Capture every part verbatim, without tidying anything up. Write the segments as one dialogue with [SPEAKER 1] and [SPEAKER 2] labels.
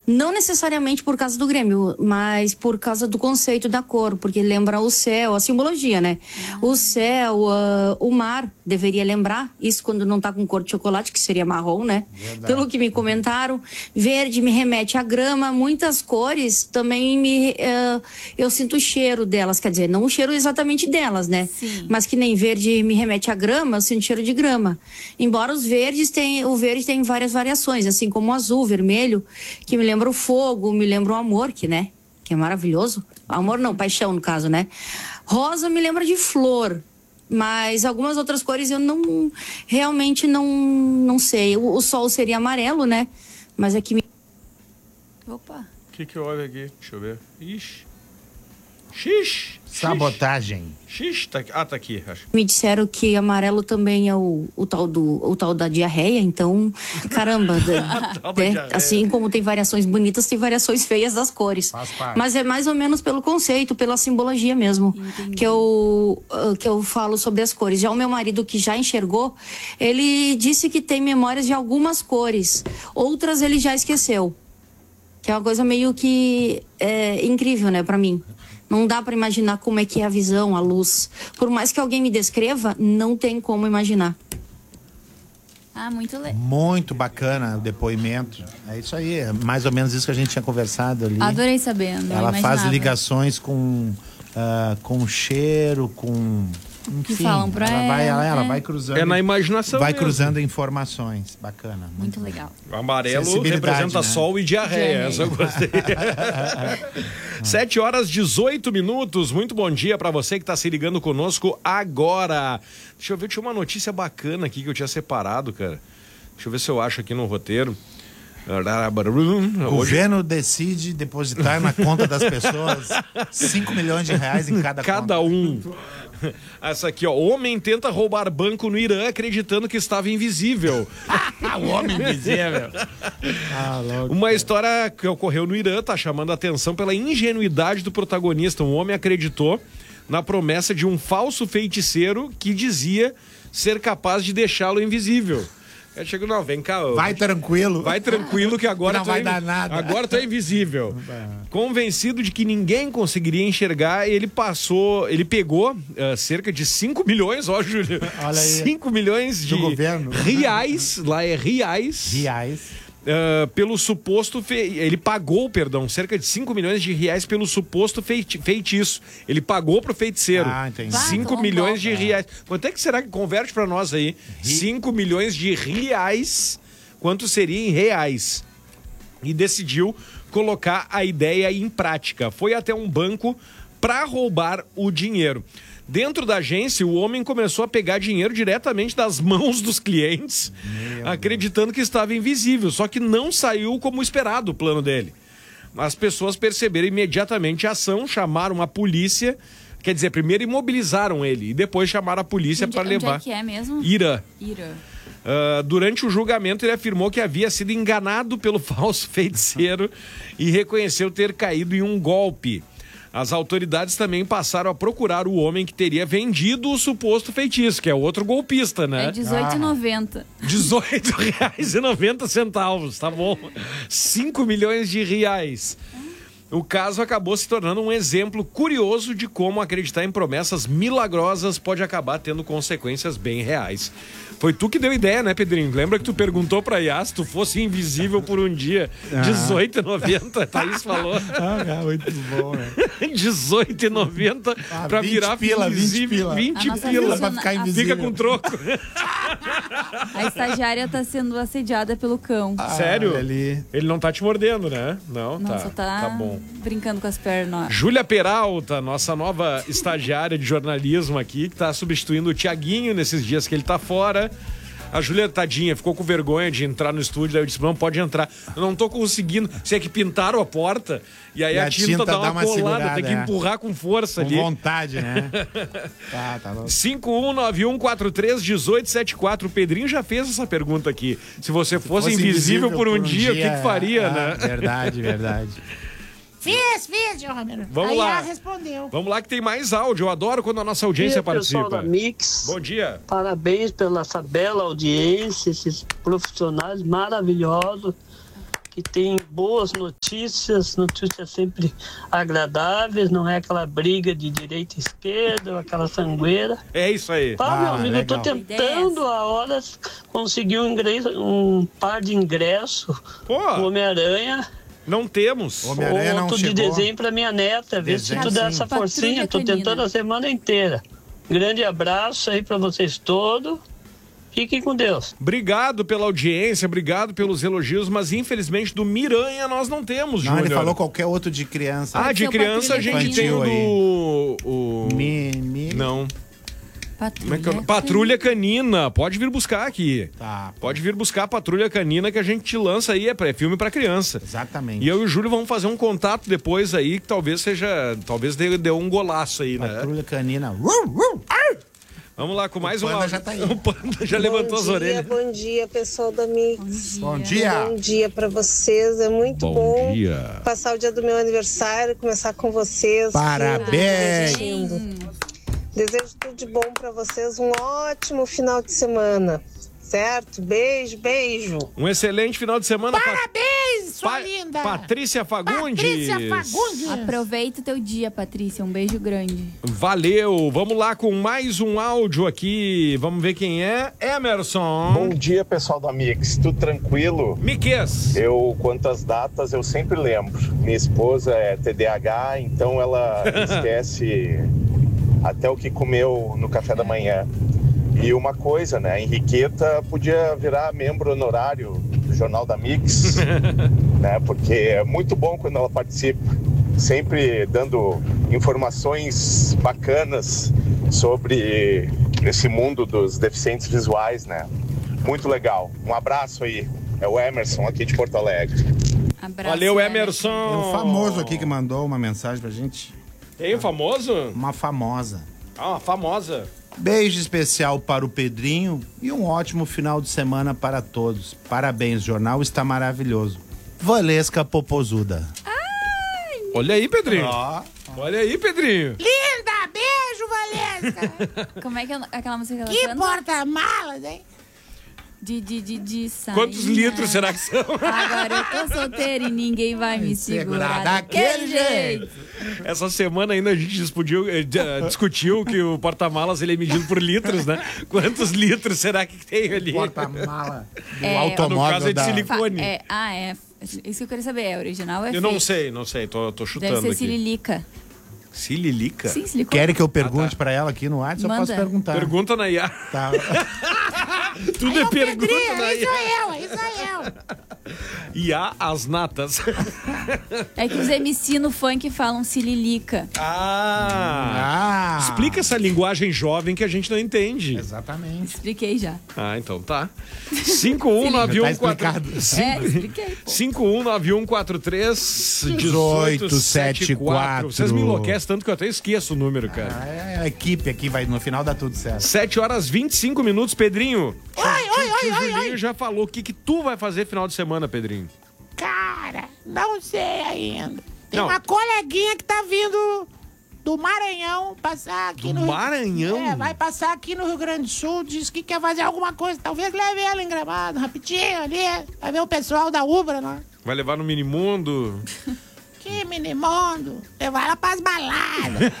[SPEAKER 1] Não necessariamente por causa do Grêmio, mas por causa do conceito da cor, porque lembra o céu, a simbologia, né? Uhum. O céu, uh, o mar deveria lembrar, isso quando não tá com cor de chocolate, que seria marrom, né? Verdade. Pelo que me comentaram. Verde me remete à grama, muitas cores também me... Uh, eu sinto o cheiro delas, quer dizer, não o cheiro exatamente delas, né? Sim. Mas que nem verde me remete à grama, eu sinto cheiro de grama. Embora os verdes tenham, o verde tem várias variações, assim como o azul, vermelho, que me lembra o fogo, me lembra o amor, que, né? Que é maravilhoso. Amor não, paixão no caso, né? Rosa me lembra de flor, mas algumas outras cores eu não, realmente não, não sei. O, o sol seria amarelo, né? Mas aqui me...
[SPEAKER 2] Opa.
[SPEAKER 3] O que que houve aqui? Deixa eu ver. Ixi. Xixi.
[SPEAKER 4] Sabotagem.
[SPEAKER 3] Xixi, tá aqui. Ah, tá aqui, acho.
[SPEAKER 1] Me disseram que amarelo também é o, o, tal, do, o tal da diarreia, então, caramba, da, né? Assim como tem variações bonitas, tem variações feias das cores. Mas é mais ou menos pelo conceito, pela simbologia mesmo, que eu, que eu falo sobre as cores. Já o meu marido, que já enxergou, ele disse que tem memórias de algumas cores, outras ele já esqueceu. Que é uma coisa meio que é, incrível, né, pra mim. Não dá para imaginar como é que é a visão, a luz. Por mais que alguém me descreva, não tem como imaginar.
[SPEAKER 2] Ah, muito legal.
[SPEAKER 4] Muito bacana o depoimento. É isso aí, é mais ou menos isso que a gente tinha conversado ali.
[SPEAKER 2] Adorei saber, não
[SPEAKER 4] Ela
[SPEAKER 2] imaginava.
[SPEAKER 4] faz ligações com, uh, com cheiro, com... Enfim,
[SPEAKER 2] que falam pra
[SPEAKER 4] ela. Vai, ela, ela
[SPEAKER 2] é.
[SPEAKER 4] vai cruzando.
[SPEAKER 3] É na imaginação
[SPEAKER 4] Vai
[SPEAKER 3] mesmo.
[SPEAKER 4] cruzando informações. Bacana.
[SPEAKER 2] Muito, muito legal.
[SPEAKER 3] O amarelo representa, né, sol e diarreia. Essa eu gostei. sete horas e dezoito minutos. Muito bom dia pra você que tá se ligando conosco agora. Deixa eu ver, tinha uma notícia bacana aqui que eu tinha separado, cara. Deixa eu ver se eu acho aqui no roteiro.
[SPEAKER 4] O governo decide depositar na conta das pessoas cinco milhões de reais em cada,
[SPEAKER 3] cada
[SPEAKER 4] conta.
[SPEAKER 3] um. Essa aqui, ó. Homem tenta roubar banco no Irã acreditando que estava invisível.
[SPEAKER 4] O homem invisível. Ah, louco.
[SPEAKER 3] Uma história que ocorreu no Irã tá chamando a atenção pela ingenuidade do protagonista. Um homem acreditou na promessa de um falso feiticeiro que dizia ser capaz de deixá-lo invisível. Eu chego, não, vem cá.
[SPEAKER 4] Vai tranquilo.
[SPEAKER 3] Vai tranquilo que agora
[SPEAKER 4] não
[SPEAKER 3] tu
[SPEAKER 4] vai
[SPEAKER 3] é,
[SPEAKER 4] dar nada.
[SPEAKER 3] Agora tu é invisível. Convencido de que ninguém conseguiria enxergar, ele passou, ele pegou uh, cerca de cinco milhões, ó, Júlio. Olha aí. cinco milhões de
[SPEAKER 4] governo.
[SPEAKER 3] reais, lá é reais.
[SPEAKER 4] Reais.
[SPEAKER 3] Uh, pelo suposto fe... ele pagou, perdão, cerca de cinco milhões de reais pelo suposto feiti... feitiço. Ele pagou pro feiticeiro.
[SPEAKER 4] Ah, entendi.
[SPEAKER 3] cinco milhões de reais. Quanto é que será que converte pra nós aí? cinco milhões de reais. Quanto seria em reais? E decidiu colocar a ideia em prática. Foi até um banco pra roubar o dinheiro. Dentro da agência, o homem começou a pegar dinheiro diretamente das mãos dos clientes, Meu acreditando Deus. que estava invisível, só que não saiu como esperado o plano dele. As pessoas perceberam imediatamente a ação, chamaram a polícia, quer dizer, primeiro imobilizaram ele e depois chamaram a polícia para levar.
[SPEAKER 2] Onde é que é mesmo?
[SPEAKER 3] Irã.
[SPEAKER 2] Irã.
[SPEAKER 3] Uh, durante o julgamento, ele afirmou que havia sido enganado pelo falso feiticeiro e reconheceu ter caído em um golpe. As autoridades também passaram a procurar o homem que teria vendido o suposto feitiço, que é outro golpista, né?
[SPEAKER 2] É dezoito reais e noventa centavos.
[SPEAKER 3] dezoito reais e noventa centavos, tá bom? cinco milhões de reais. O caso acabou se tornando um exemplo curioso de como acreditar em promessas milagrosas pode acabar tendo consequências bem reais. Foi tu que deu ideia, né, Pedrinho? Lembra que tu perguntou pra Iá se tu fosse invisível por um dia? dezoito reais e noventa centavos, Thaís falou.
[SPEAKER 4] Ah, muito bom, né?
[SPEAKER 3] dezoito reais e noventa centavos ah, pra virar
[SPEAKER 4] pila,
[SPEAKER 3] invisível.
[SPEAKER 4] vinte
[SPEAKER 3] vinte pila
[SPEAKER 4] pra ficar invisível.
[SPEAKER 3] Fica com troco.
[SPEAKER 2] A estagiária tá sendo assediada pelo cão.
[SPEAKER 3] Ah, sério?
[SPEAKER 4] Ele...
[SPEAKER 3] ele não tá te mordendo, né? Não,
[SPEAKER 2] não
[SPEAKER 3] tá.
[SPEAKER 2] Só tá,
[SPEAKER 3] tá bom.
[SPEAKER 2] Brincando com as pernas.
[SPEAKER 3] Júlia Peralta, nossa nova estagiária de jornalismo aqui, que tá substituindo o Tiaguinho nesses dias que ele tá fora. A Júlia, tadinha, ficou com vergonha de entrar no estúdio, daí eu disse, não, pode entrar. Eu não tô conseguindo, se é que pintaram a porta, e aí e a, a tinta, tinta dá uma, dá uma colada, tem que é. empurrar com força
[SPEAKER 4] com
[SPEAKER 3] ali.
[SPEAKER 4] Com vontade, né? tá, tá louco.
[SPEAKER 3] cinco um nove um quatro três um oito sete quatro, o Pedrinho já fez essa pergunta aqui. Se você se fosse, fosse invisível, invisível por um, por um dia, dia, o que, que faria, é, né?
[SPEAKER 4] Verdade, verdade.
[SPEAKER 5] Fiz, fiz, João Romero.
[SPEAKER 3] Vamos
[SPEAKER 5] Aí
[SPEAKER 3] lá.
[SPEAKER 5] ela respondeu.
[SPEAKER 3] Vamos lá que tem mais áudio. Eu adoro quando a nossa audiência
[SPEAKER 6] Bom dia,
[SPEAKER 3] participa.
[SPEAKER 6] Pessoal da Mix.
[SPEAKER 3] Bom dia.
[SPEAKER 6] Parabéns pela essa bela audiência, esses profissionais maravilhosos que têm boas notícias, notícias sempre agradáveis, não é aquela briga de direita e esquerda, aquela sangueira.
[SPEAKER 3] É isso aí.
[SPEAKER 6] Tá, meu
[SPEAKER 4] Ah,
[SPEAKER 6] amigo, eu tô
[SPEAKER 4] legal.
[SPEAKER 6] tentando a horas conseguir um, ingresso, um par de ingressos
[SPEAKER 3] Pô,
[SPEAKER 6] do Homem-Aranha.
[SPEAKER 3] não temos.
[SPEAKER 4] Homem-Aranha não
[SPEAKER 6] Outro de
[SPEAKER 4] chegou.
[SPEAKER 6] desenho pra minha neta, ver se
[SPEAKER 4] Desenho,
[SPEAKER 6] tu dá
[SPEAKER 4] sim.
[SPEAKER 6] essa
[SPEAKER 2] Patrulha
[SPEAKER 6] forcinha. Tô
[SPEAKER 2] Canina.
[SPEAKER 6] tentando a semana inteira. Grande abraço aí pra vocês todos. Fiquem com Deus.
[SPEAKER 3] Obrigado pela audiência, obrigado pelos elogios, mas infelizmente do Miranha nós não temos,
[SPEAKER 4] Não,
[SPEAKER 3] Júnior.
[SPEAKER 4] ele falou qualquer outro de criança.
[SPEAKER 3] Ah,
[SPEAKER 2] Pode
[SPEAKER 3] de
[SPEAKER 2] ser o
[SPEAKER 3] criança a
[SPEAKER 2] Patrulha
[SPEAKER 3] gente tem o
[SPEAKER 4] Canina.
[SPEAKER 3] do... O...
[SPEAKER 4] Mi, mi...
[SPEAKER 3] Não.
[SPEAKER 2] Patrulha,
[SPEAKER 3] Como é que é? Patrulha Canina. Pode vir buscar aqui.
[SPEAKER 4] Tá,
[SPEAKER 3] Pode vir buscar a Patrulha Canina que a gente te lança aí, é pra- é filme pra criança.
[SPEAKER 4] exatamente.
[SPEAKER 3] E eu e o Júlio vamos fazer um contato depois aí, que talvez seja. Talvez dê, dê um golaço aí, né?
[SPEAKER 4] Patrulha Canina. Uh, uh, ah!
[SPEAKER 3] Vamos lá com mais
[SPEAKER 4] O
[SPEAKER 3] uma.
[SPEAKER 4] Panda já tá aí.
[SPEAKER 3] O Panda já levantou as orelhas.
[SPEAKER 7] Bom dia, pessoal da Mix.
[SPEAKER 4] Bom dia.
[SPEAKER 7] Bom dia pra vocês. É muito
[SPEAKER 3] Bom
[SPEAKER 7] bom,
[SPEAKER 3] dia.
[SPEAKER 7] passar o dia do meu aniversário, começar com vocês.
[SPEAKER 4] Parabéns.
[SPEAKER 7] Lindo. Desejo tudo de bom pra vocês. Um ótimo final de semana. Certo? Beijo, beijo.
[SPEAKER 3] Um excelente final de semana.
[SPEAKER 5] Parabéns, sua
[SPEAKER 3] Pa-
[SPEAKER 5] linda.
[SPEAKER 3] Patrícia Fagundes.
[SPEAKER 5] Patrícia Fagundes.
[SPEAKER 2] Aproveita o teu dia, Patrícia. Um beijo grande.
[SPEAKER 3] Valeu. Vamos lá com mais um áudio aqui. Vamos ver quem é. Emerson.
[SPEAKER 8] Bom dia, pessoal da Mix. Tudo tranquilo?
[SPEAKER 3] Miquês.
[SPEAKER 8] Eu, quanto às datas, eu sempre lembro. Minha esposa é T D A H, então ela esquece até o que comeu no café da manhã. E uma coisa, né? A Henriqueta podia virar membro honorário do Jornal da Mix, né? Porque é muito bom quando ela participa, sempre dando informações bacanas sobre esse mundo dos deficientes visuais, né? Muito legal. Um abraço aí. É o Emerson aqui de Porto Alegre.
[SPEAKER 2] Abraço.
[SPEAKER 3] Valeu,
[SPEAKER 2] Emerson.
[SPEAKER 3] Emerson.
[SPEAKER 4] Tem um famoso aqui que mandou uma mensagem pra gente.
[SPEAKER 3] Tem um famoso?
[SPEAKER 4] Uma famosa.
[SPEAKER 3] Ah, uma famosa.
[SPEAKER 4] Beijo especial para o Pedrinho e um ótimo final de semana para todos. Parabéns, o jornal está maravilhoso. Valesca Popozuda.
[SPEAKER 3] Olha aí, Pedrinho.
[SPEAKER 4] Ó.
[SPEAKER 3] Olha aí, Pedrinho.
[SPEAKER 5] Linda, beijo, Valesca.
[SPEAKER 2] Como é que é aquela música que ela
[SPEAKER 5] Que
[SPEAKER 2] canta?
[SPEAKER 5] porta-malas, hein?
[SPEAKER 2] De, de, de, de sainha.
[SPEAKER 3] Quantos litros será que são?
[SPEAKER 2] Agora eu tô solteira e ninguém vai me segurar
[SPEAKER 4] segurar daquele jeito.
[SPEAKER 3] Essa semana ainda a gente discutiu, eh, eh, discutiu que o porta-malas ele é medido por litros, né? Quantos litros será que tem ali?
[SPEAKER 4] Porta-mala do
[SPEAKER 2] É,
[SPEAKER 4] automóvel
[SPEAKER 3] no caso é de
[SPEAKER 4] da...
[SPEAKER 3] silicone.
[SPEAKER 2] Fa- é, ah, é. Isso que eu queria saber. É original ou é
[SPEAKER 3] Eu não
[SPEAKER 2] fake?
[SPEAKER 3] sei, não sei, tô, tô chutando
[SPEAKER 2] Deve ser
[SPEAKER 3] aqui.
[SPEAKER 2] sililica.
[SPEAKER 3] Sililica?
[SPEAKER 2] Sim, silicone.
[SPEAKER 4] Querem que eu pergunte
[SPEAKER 3] Ah, tá.
[SPEAKER 4] pra ela aqui no WhatsApp? Eu
[SPEAKER 2] Manda.
[SPEAKER 4] posso perguntar.
[SPEAKER 3] Pergunta na I A.
[SPEAKER 4] Tá.
[SPEAKER 3] Tudo é pergunta
[SPEAKER 5] Pedrinho,
[SPEAKER 3] na
[SPEAKER 5] aí
[SPEAKER 3] I
[SPEAKER 5] sou
[SPEAKER 3] A.
[SPEAKER 5] eu, aí sou eu.
[SPEAKER 3] I A as natas.
[SPEAKER 2] É que os M C no funk falam sililica.
[SPEAKER 3] Ah!
[SPEAKER 4] Ah,
[SPEAKER 3] Explica essa linguagem jovem que a gente não entende.
[SPEAKER 4] Exatamente.
[SPEAKER 2] Expliquei já.
[SPEAKER 3] Ah, então tá. cinco um nove um quatro
[SPEAKER 4] Tá explicado.
[SPEAKER 2] É, expliquei. pô.
[SPEAKER 3] cinco um nove um quatro três um oito sete quatro. Vocês me enlouquecem tanto que eu até esqueço o número, cara.
[SPEAKER 4] Ah, é a equipe aqui, vai, no final dá tudo certo.
[SPEAKER 3] sete horas e vinte e cinco minutos, Pedrinho.
[SPEAKER 5] Oi, oi,
[SPEAKER 3] Tio
[SPEAKER 5] oi, oi,
[SPEAKER 3] Julinho
[SPEAKER 5] oi.
[SPEAKER 3] já falou o que, que tu vai fazer final de semana, Pedrinho.
[SPEAKER 5] Cara, não sei ainda. Tem
[SPEAKER 3] Não.
[SPEAKER 5] uma coleguinha que tá vindo do Maranhão passar aqui
[SPEAKER 3] Do
[SPEAKER 5] no Rio-
[SPEAKER 3] Maranhão?
[SPEAKER 5] É, vai passar aqui no Rio Grande do Sul, diz que quer fazer alguma coisa. Talvez leve ela em Gramado, rapidinho ali. Vai ver o pessoal da Ubra, né?
[SPEAKER 3] Vai levar no Minimundo.
[SPEAKER 5] Que minimundo. Levar ela pras baladas.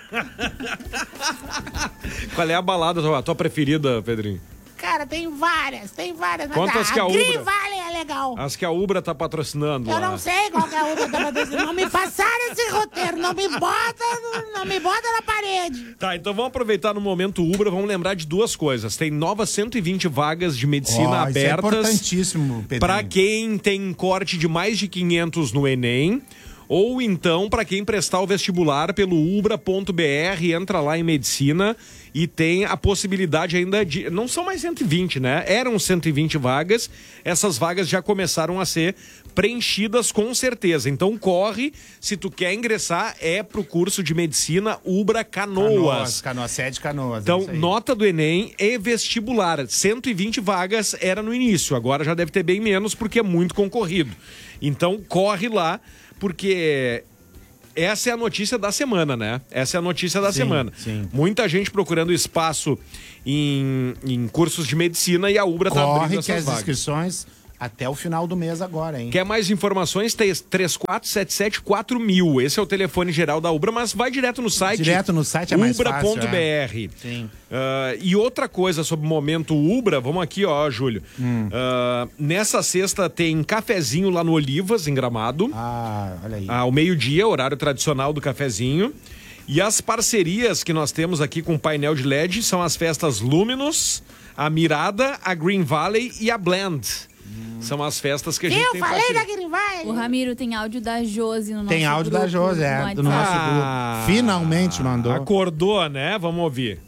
[SPEAKER 3] Qual é a balada tua, a tua preferida, Pedrinho?
[SPEAKER 5] Cara, tem várias, tem várias. mas
[SPEAKER 3] Quantas que a Ubra?
[SPEAKER 5] Green Valley é legal.
[SPEAKER 3] As que a Ubra tá patrocinando
[SPEAKER 5] Eu
[SPEAKER 3] lá.
[SPEAKER 5] não sei qual que é a Ubra da patrocínio. Não me passaram esse roteiro. Não me bota, não, não me bota na parede.
[SPEAKER 3] Tá, então vamos aproveitar no momento Ubra, vamos lembrar de duas coisas. Tem novas cento e vinte vagas de medicina
[SPEAKER 4] Ó, isso é
[SPEAKER 3] abertas
[SPEAKER 4] importantíssimo, Pedrinho.
[SPEAKER 3] para quem tem corte de mais de quinhentos no Enem. Ou então, para quem prestar o vestibular pelo ubra ponto b r, entra lá em medicina e tem a possibilidade ainda de... Não são mais cento e vinte, né? Eram cento e vinte vagas, essas vagas já começaram a ser preenchidas com certeza. Então corre, se tu quer ingressar, é pro curso de medicina Ubra Canoas.
[SPEAKER 4] Canoas, Canoas, sede Canoas. é
[SPEAKER 3] Então,
[SPEAKER 4] isso aí.
[SPEAKER 3] nota do Enem e vestibular. cento e vinte vagas era no início, agora já deve ter bem menos porque é muito concorrido. Então, corre lá, porque essa é a notícia da semana, né? Essa é a notícia da
[SPEAKER 4] Sim,
[SPEAKER 3] semana.
[SPEAKER 4] sim.
[SPEAKER 3] Muita gente procurando espaço em, em cursos de medicina e a Ubra tá abrindo
[SPEAKER 4] Corre que
[SPEAKER 3] essas
[SPEAKER 4] as
[SPEAKER 3] vagas.
[SPEAKER 4] inscrições Até o final do mês agora, hein?
[SPEAKER 3] Quer mais informações? três quatro sete sete quatro mil. Esse é o telefone geral da Ubra, mas vai direto no site.
[SPEAKER 4] Direto no site é mais
[SPEAKER 3] ubra ponto
[SPEAKER 4] fácil.
[SPEAKER 3] br.
[SPEAKER 4] É. Sim.
[SPEAKER 3] Uh, e outra coisa sobre o momento Ubra, vamos aqui, ó, Júlio. Hum. Uh, nessa sexta tem cafezinho lá no Olivas, em Gramado.
[SPEAKER 4] Ah, olha aí.
[SPEAKER 3] Ao meio-dia, horário tradicional do cafezinho. E as parcerias que nós temos aqui com o painel de L E D são as festas Luminous, a Mirada, a Green Valley e a Blend. Hum. São as festas que a gente
[SPEAKER 5] Eu
[SPEAKER 3] tem
[SPEAKER 5] falei
[SPEAKER 3] parceria.
[SPEAKER 5] da Green Valley.
[SPEAKER 2] O Ramiro tem áudio da Josi no nosso
[SPEAKER 4] Tem áudio
[SPEAKER 2] grupo,
[SPEAKER 4] da Josi, é, do nosso
[SPEAKER 3] Ah,
[SPEAKER 4] grupo. Finalmente mandou.
[SPEAKER 3] Acordou, né? Vamos ouvir.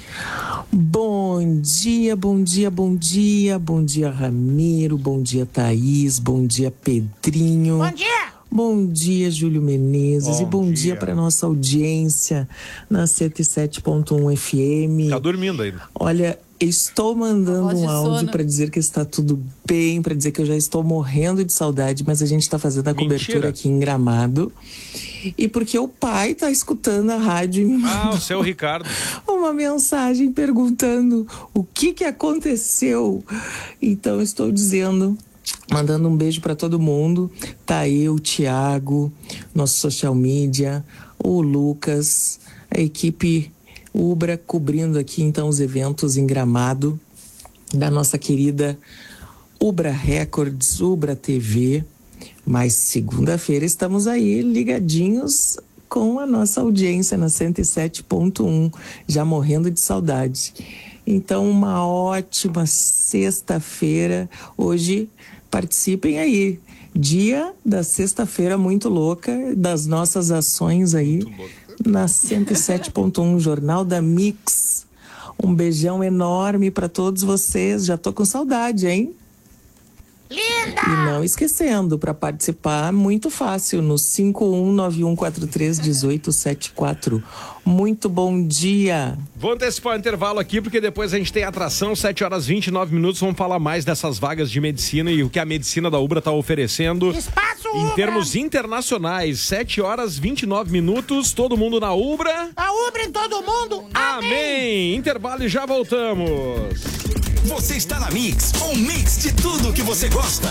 [SPEAKER 9] Bom dia, bom dia, bom dia, bom dia, Ramiro, bom dia, Thaís, bom dia, Pedrinho.
[SPEAKER 5] Bom dia!
[SPEAKER 9] Bom dia, Júlio Menezes,
[SPEAKER 3] Bom
[SPEAKER 9] e bom dia,
[SPEAKER 3] dia
[SPEAKER 9] para nossa audiência na cento e sete ponto um F M.
[SPEAKER 3] Tá dormindo ainda.
[SPEAKER 9] Olha, estou mandando
[SPEAKER 2] Voz de
[SPEAKER 9] um áudio
[SPEAKER 2] sono.
[SPEAKER 9] para dizer que está tudo bem, para dizer que eu já estou morrendo de saudade, mas a gente está fazendo a
[SPEAKER 3] Mentira.
[SPEAKER 9] cobertura aqui em Gramado. E porque o pai está escutando a rádio e me
[SPEAKER 3] Ah,
[SPEAKER 9] mandou
[SPEAKER 3] o seu Ricardo.
[SPEAKER 9] uma mensagem perguntando o que que aconteceu. Então estou dizendo, mandando um beijo para todo mundo. Tá eu, o Thiago, nosso social media, o Lucas, a equipe Ubra cobrindo aqui então os eventos em Gramado da nossa querida Ubra Records, Ubra T V. Mas segunda-feira estamos aí ligadinhos com a nossa audiência na cento e sete ponto um, já morrendo de saudade. Então, uma ótima sexta-feira. Hoje, participem aí. Dia da sexta-feira muito louca, das nossas ações aí na cento e sete ponto um, Jornal da Mix. Um beijão enorme para todos vocês. Já tô com saudade, hein?
[SPEAKER 5] Linda!
[SPEAKER 9] E não esquecendo, para participar, muito fácil, no cinco um nove um quatro três um oito sete quatro. Muito bom dia!
[SPEAKER 3] Vou antecipar o intervalo aqui, porque depois a gente tem atração, sete horas e vinte e nove minutos. Vamos falar mais dessas vagas de medicina e o que a medicina da Ubra está oferecendo.
[SPEAKER 5] Espaço
[SPEAKER 3] Em
[SPEAKER 5] Ubra!
[SPEAKER 3] termos internacionais, sete horas e vinte e nove minutos. Todo mundo na Ubra.
[SPEAKER 5] A Ubra em todo mundo! Amém!
[SPEAKER 3] Amém! Intervalo e já voltamos.
[SPEAKER 10] Você está na Mix, um mix de tudo que você gosta.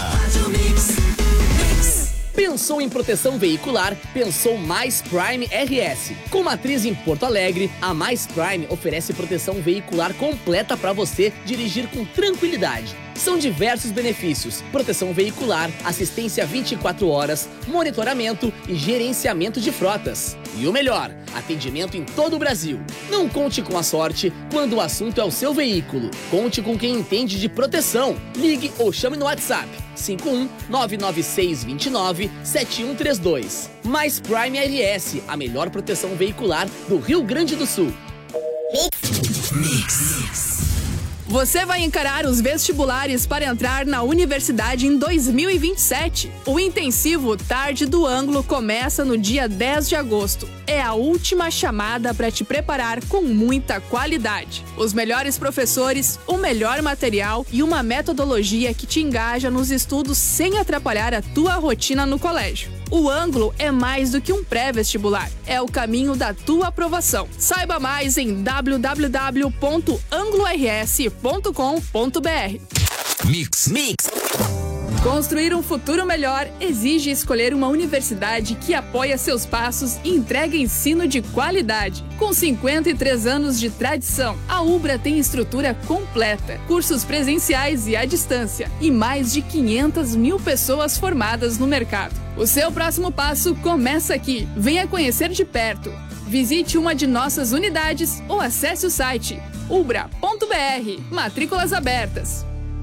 [SPEAKER 11] Pensou em proteção veicular? Pensou Mais Prime R S. Com matriz em Porto Alegre, a Mais Prime oferece proteção veicular completa para você dirigir com tranquilidade. São diversos benefícios: proteção veicular, assistência vinte e quatro horas, monitoramento e gerenciamento de frotas. E o melhor, atendimento em todo o Brasil. Não conte com a sorte quando o assunto é o seu veículo. Conte com quem entende de proteção. Ligue ou chame no WhatsApp cinco um nove nove seis dois nove sete um três dois. Mais Prime R S, a melhor proteção veicular do Rio Grande do Sul.
[SPEAKER 12] Você vai encarar os vestibulares para entrar na universidade em dois mil e vinte e sete. O intensivo Tarde do Ângulo começa no dia dez de agosto. É a última chamada para te preparar com muita qualidade. Os melhores professores, o melhor material e uma metodologia que te engaja nos estudos sem atrapalhar a tua rotina no colégio. O Ângulo é mais do que um pré-vestibular. É o caminho da tua aprovação. Saiba mais em w w w ponto anglo r s ponto com ponto b r.
[SPEAKER 10] Mix, mix.
[SPEAKER 12] Construir um futuro melhor exige escolher uma universidade que apoia seus passos e entrega ensino de qualidade. Com cinquenta e três anos de tradição, a Ubra tem estrutura completa, cursos presenciais e à distância e mais de quinhentas mil pessoas formadas no mercado. O seu próximo passo começa aqui. Venha conhecer de perto. Visite uma de nossas unidades ou acesse o site ubra ponto b r. Matrículas abertas.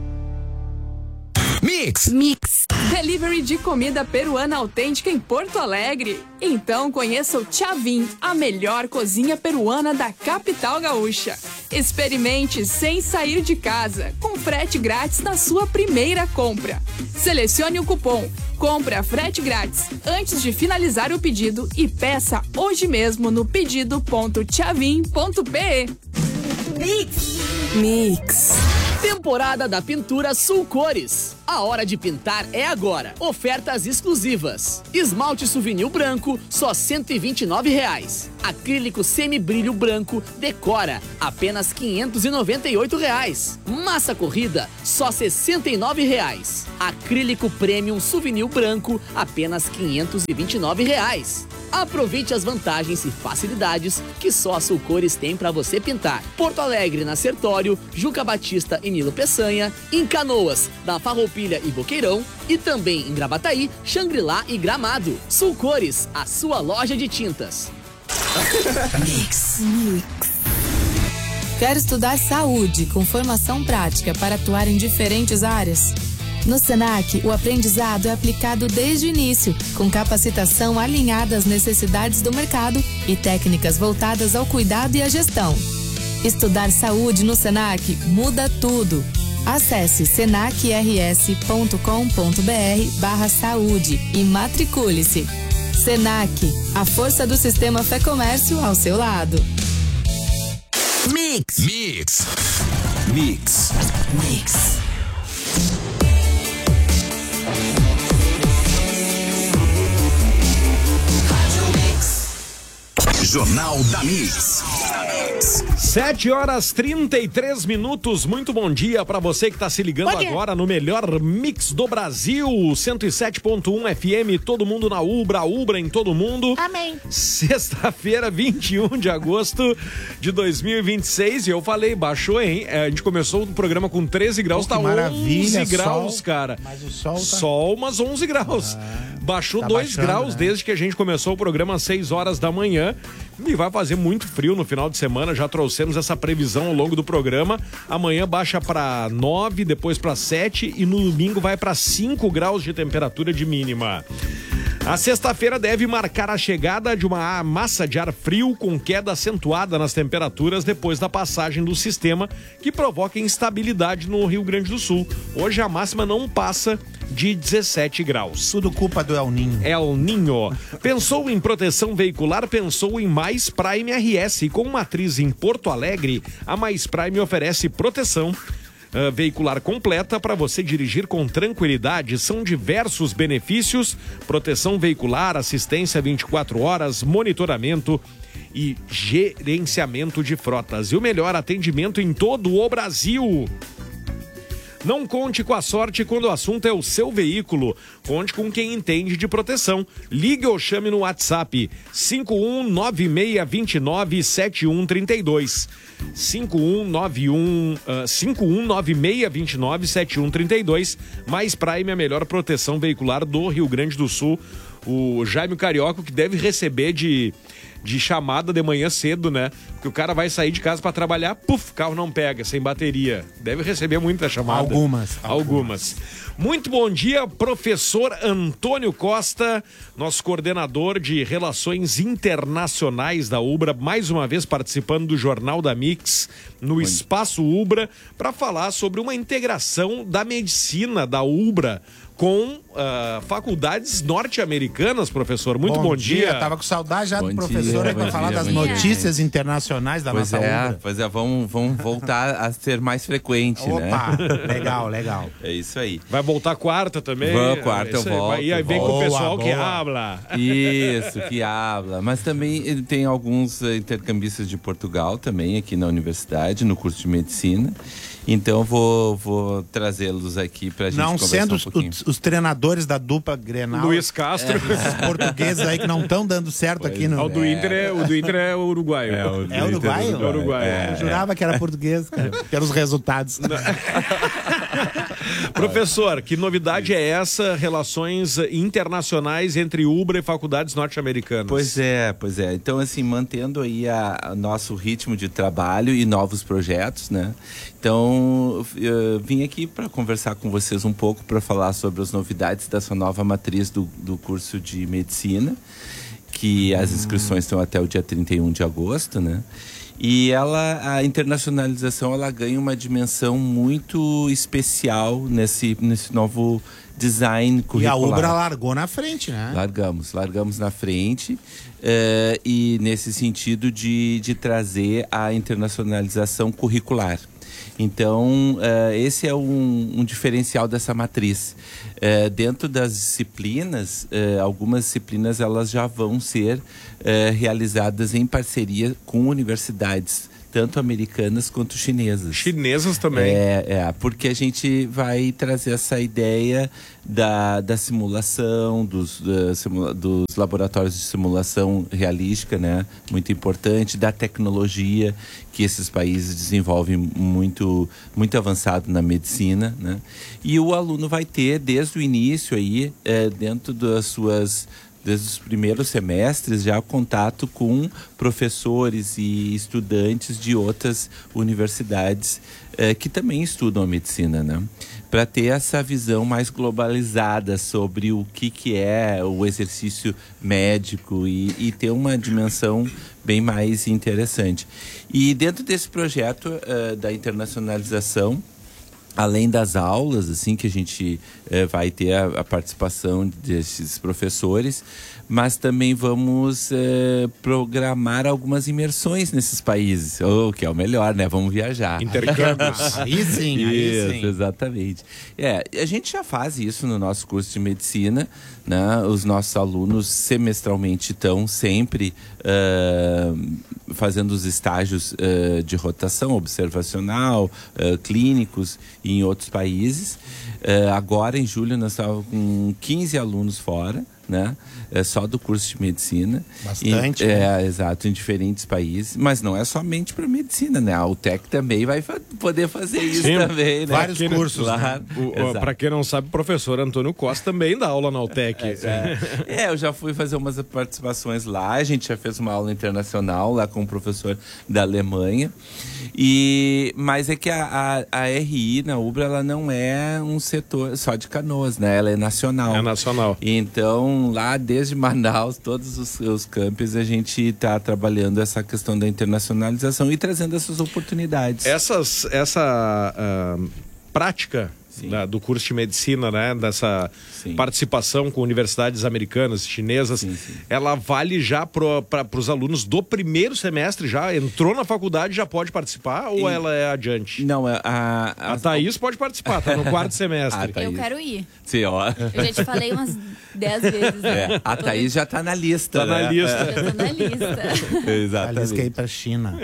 [SPEAKER 10] Mix.
[SPEAKER 12] Mix. Delivery de comida peruana autêntica em Porto Alegre. Então conheça o Chavin, a melhor cozinha peruana da capital gaúcha. Experimente sem sair de casa, com frete grátis na sua primeira compra. Selecione o cupom Compra Frete Grátis antes de finalizar o pedido e peça hoje mesmo no pedido ponto chavin ponto p e.
[SPEAKER 11] Mix.
[SPEAKER 12] Mix.
[SPEAKER 11] Temporada da Pintura Sul Cores. A hora de pintar é agora. Ofertas exclusivas. Esmalte Souvenir branco, só cento e vinte e nove reais. Acrílico semibrilho branco, Decora, apenas quinhentos e noventa e oito reais. Massa corrida, só sessenta e nove reais. Acrílico Premium Souvenir branco, apenas quinhentos e vinte e nove reais. Aproveite as vantagens e facilidades que só a Sulcores tem para você pintar. Porto Alegre, na Sertório, Juca Batista e Nilo Peçanha, em Canoas, na Farroupilha e Boqueirão, e também em Gravataí, Xangri-Lá e Gramado. Sulcores, a sua loja de tintas.
[SPEAKER 13] Mix. Mix. Quer estudar saúde com formação prática para atuar em diferentes áreas? No Senac, o aprendizado é aplicado desde o início, com capacitação alinhada às necessidades do mercado e técnicas voltadas ao cuidado e à gestão. Estudar saúde no Senac muda tudo. Acesse senacrs.com.br barra saúde e matricule-se. Senac, a força do sistema Fé Comércio ao seu lado.
[SPEAKER 10] Mix. Mix. Mix. Mix. Jornal da Mix.
[SPEAKER 3] sete horas trinta e três minutos. Muito bom dia para você que está se ligando agora no melhor mix do Brasil. cento e sete ponto um F M, todo mundo na Ubra, Ubra em todo mundo.
[SPEAKER 5] Amém.
[SPEAKER 3] Sexta-feira, vinte e um de agosto de dois mil e vinte e seis. E eu falei, baixou, hein? A gente começou o programa com treze graus, oh, tá
[SPEAKER 4] maravilha,
[SPEAKER 3] onze graus,
[SPEAKER 4] sol,
[SPEAKER 3] cara.
[SPEAKER 4] Mas o sol tá...
[SPEAKER 3] Sol, mas onze graus. Ah, baixou
[SPEAKER 4] tá
[SPEAKER 3] dois graus,
[SPEAKER 4] né?
[SPEAKER 3] desde que a gente começou o programa às seis horas da manhã. E vai fazer muito frio no final de semana. Já trouxemos essa previsão ao longo do programa. Amanhã baixa para nove, depois para sete e no domingo vai para cinco graus de temperatura de mínima. A sexta-feira deve marcar a chegada de uma massa de ar frio com queda acentuada nas temperaturas depois da passagem do sistema, que provoca instabilidade no Rio Grande do Sul. Hoje a máxima não passa de dezessete graus.
[SPEAKER 4] Tudo culpa do El Ninho.
[SPEAKER 3] El Ninho. Pensou em proteção veicular, pensou em Mais Prime R S. Com matriz em Porto Alegre, a Mais Prime oferece proteção Uh, veicular completa para você dirigir com tranquilidade. São diversos benefícios: proteção veicular, assistência vinte e quatro horas, monitoramento e gerenciamento de frotas e o melhor atendimento em todo o Brasil. Não conte com a sorte quando o assunto é o seu veículo. Conte com quem entende de proteção. Ligue ou chame no WhatsApp cinco um nove seis dois nove sete um três dois. cinco um nove um, uh, cinco um nove seis dois nove sete um três dois. Mais Prime, a melhor proteção veicular do Rio Grande do Sul. O Jaime Carioca, que deve receber de, de chamada de manhã cedo, né? Porque o cara vai sair de casa para trabalhar, puf, carro não pega, sem bateria. Deve receber muita chamada.
[SPEAKER 4] Algumas.
[SPEAKER 3] Algumas. Muito bom dia, professor Antônio Costa, nosso coordenador de Relações Internacionais da Ubra, mais uma vez participando do Jornal da Mix, no Espaço Ubra, para falar sobre uma integração da medicina da Ubra com uh, faculdades norte-americanas, professor. Muito bom, bom dia. dia.
[SPEAKER 4] Tava com saudade já
[SPEAKER 14] bom
[SPEAKER 4] do professor
[SPEAKER 14] dia,
[SPEAKER 4] aí para falar
[SPEAKER 14] dia,
[SPEAKER 4] das notícias dia. internacionais da
[SPEAKER 14] pois
[SPEAKER 4] nossa
[SPEAKER 14] é,
[SPEAKER 4] Ubra.
[SPEAKER 14] Pois é, vamos, vamos voltar a ser mais frequente,
[SPEAKER 4] Opa,
[SPEAKER 14] né?
[SPEAKER 4] Opa, legal, legal.
[SPEAKER 14] É isso aí.
[SPEAKER 3] Vai voltar quarta também?
[SPEAKER 14] Vamos, quarta eu volto.
[SPEAKER 3] E aí vem
[SPEAKER 14] boa,
[SPEAKER 3] com o pessoal
[SPEAKER 14] boa.
[SPEAKER 3] que habla.
[SPEAKER 14] Isso, que habla. Mas também tem alguns intercambistas de Portugal também aqui na universidade, no curso de medicina. Então vou, vou trazê-los aqui pra gente
[SPEAKER 4] não
[SPEAKER 14] conversar
[SPEAKER 4] sendo
[SPEAKER 14] um pouquinho.
[SPEAKER 4] Os, os treinadores da dupla Grenal.
[SPEAKER 3] Luiz Castro.
[SPEAKER 4] É, esses portugueses aí que não estão dando certo pois aqui no...
[SPEAKER 3] O do Inter é, o do Inter é uruguaio.
[SPEAKER 4] É, o é uruguaio?
[SPEAKER 3] É uruguaio.
[SPEAKER 4] É, eu jurava que era português, cara, pelos resultados.
[SPEAKER 3] Professor, que novidade é essa? Relações internacionais entre Ubra e faculdades norte-americanas.
[SPEAKER 14] Pois é, pois é. Então, assim, mantendo aí a, a nosso ritmo de trabalho e novos projetos, né? Então, eu vim aqui para conversar com vocês um pouco, para falar sobre as novidades dessa nova matriz do, do curso de medicina, que as inscrições estão até o dia trinta e um de agosto, né? E ela, a internacionalização, ela ganha uma dimensão muito especial nesse, nesse novo design curricular.
[SPEAKER 4] E a Ubra largou na frente, né?
[SPEAKER 14] Largamos, largamos na frente uh, e nesse sentido de, de trazer a internacionalização curricular. Então, uh, esse é um, um diferencial dessa matriz. Uh, dentro das disciplinas, uh, algumas disciplinas elas já vão ser uh, realizadas em parceria com universidades, tanto americanas quanto chinesas.
[SPEAKER 3] Chinesas também.
[SPEAKER 14] É, é, porque a gente vai trazer essa ideia da, da simulação, dos, da, simula, dos laboratórios de simulação realística, né? Muito importante, da tecnologia que esses países desenvolvem muito, muito avançado na medicina, né? E o aluno vai ter, desde o início aí, é, dentro das suas... desde os primeiros semestres, já contato com professores e estudantes de outras universidades eh, que também estudam a medicina, né? Para ter essa visão mais globalizada sobre o que, que é o exercício médico e, e ter uma dimensão bem mais interessante. E dentro desse projeto uh, da internacionalização, além das aulas, assim, que a gente eh, vai ter a, a participação desses professores, mas também vamos eh, programar algumas imersões nesses países, oh, que é o melhor, né? Vamos viajar.
[SPEAKER 3] Intercâmbios.
[SPEAKER 4] Aí sim, aí
[SPEAKER 14] isso,
[SPEAKER 4] sim.
[SPEAKER 14] Exatamente. É, a gente já faz isso no nosso curso de medicina, né? Os nossos alunos semestralmente estão sempre uh, fazendo os estágios uh, de rotação observacional, uh, clínicos em outros países. Uh, agora, em julho, nós estávamos com quinze alunos fora, né? É só do curso de medicina.
[SPEAKER 4] Bastante.
[SPEAKER 14] E,
[SPEAKER 4] né?
[SPEAKER 14] É, exato, em diferentes países. Mas não é somente para medicina, né? A UTEC também vai fa poder fazer isso
[SPEAKER 3] Sim,
[SPEAKER 14] também, né?
[SPEAKER 3] vários
[SPEAKER 14] Quem
[SPEAKER 3] cursos.
[SPEAKER 14] Claro.
[SPEAKER 3] Né? Para quem não sabe, o professor Antônio Costa também dá aula na UTEC.
[SPEAKER 14] É, é. é, eu já fui fazer umas participações lá. A gente já fez uma aula internacional lá com um professor da Alemanha. E, mas é que a, a, a R I na Ubra, ela não é um setor só de Canoas, né? Ela é nacional.
[SPEAKER 3] É nacional.
[SPEAKER 14] Então, lá desde Manaus, todos os, os campos, a gente está trabalhando essa questão da internacionalização e trazendo essas oportunidades.
[SPEAKER 3] Essas, essa uh, prática da, do curso de medicina, né? Dessa sim. participação com universidades americanas, chinesas, sim, sim. ela vale já para os alunos do primeiro semestre, já entrou na faculdade, já pode participar ou e... ela é adiante?
[SPEAKER 14] Não, a... A,
[SPEAKER 3] a Thaís pode participar, tá no quarto semestre.
[SPEAKER 2] Eu quero ir.
[SPEAKER 14] Sim, ó.
[SPEAKER 2] Eu já te falei umas dez vezes. Né?
[SPEAKER 14] É, a Thaís já tá na lista,
[SPEAKER 3] Tá
[SPEAKER 14] né?
[SPEAKER 3] na lista.
[SPEAKER 2] Já tô na lista.
[SPEAKER 14] Exatamente.
[SPEAKER 4] Alice quer ir pra China.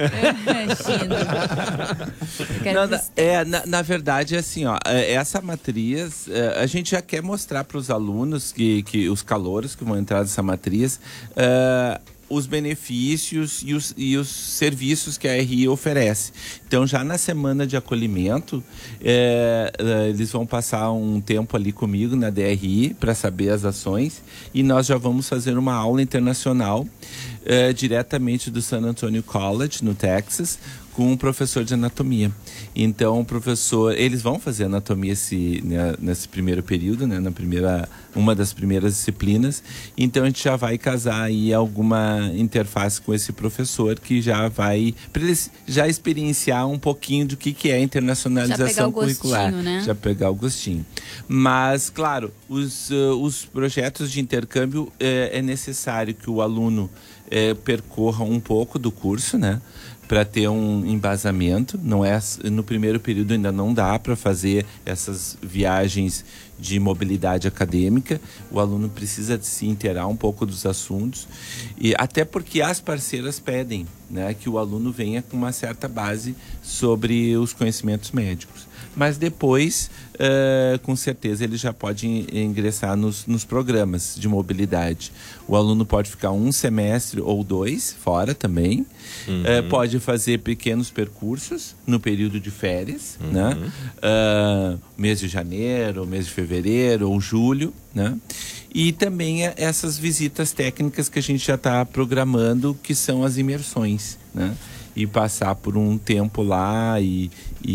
[SPEAKER 2] China.
[SPEAKER 14] Não, na, é, na, na verdade, assim, ó, essa matriz, a gente já quer mostrar para os alunos, que, que os calouros que vão entrar nessa matriz, uh, os benefícios e os, e os serviços que a R I oferece. Então, já na semana de acolhimento, é, eles vão passar um tempo ali comigo na D R I para saber as ações e nós já vamos fazer uma aula internacional é, diretamente do San Antonio College, no Texas, com um professor de anatomia. Então, o professor, eles vão fazer anatomia esse, né, nesse primeiro período, né, na primeira, uma das primeiras disciplinas. Então, a gente já vai casar aí alguma interface com esse professor que já vai, para eles já experienciar um pouquinho do que, que é internacionalização já pegar o curricular. Gostinho, né? Já pegar o gostinho. Mas, claro, os, uh, os projetos de intercâmbio, uh, é necessário que o aluno uh, percorra um pouco do curso, né? Para ter um embasamento. Não é, no primeiro período ainda não dá para fazer essas viagens de mobilidade acadêmica. O aluno precisa se inteirar um pouco dos assuntos, e até porque as parceiras pedem, né, que o aluno venha com uma certa base sobre os conhecimentos médicos. Mas depois, uh, com certeza, ele já pode ingressar nos, nos programas de mobilidade. O aluno pode ficar um semestre ou dois fora também. Uhum. Uh, pode fazer pequenos percursos no período de férias, uhum. né? Uh, mês de janeiro, mês de fevereiro ou julho, né? E também essas visitas técnicas que a gente já está programando, que são as imersões, né? E passar por um tempo lá e,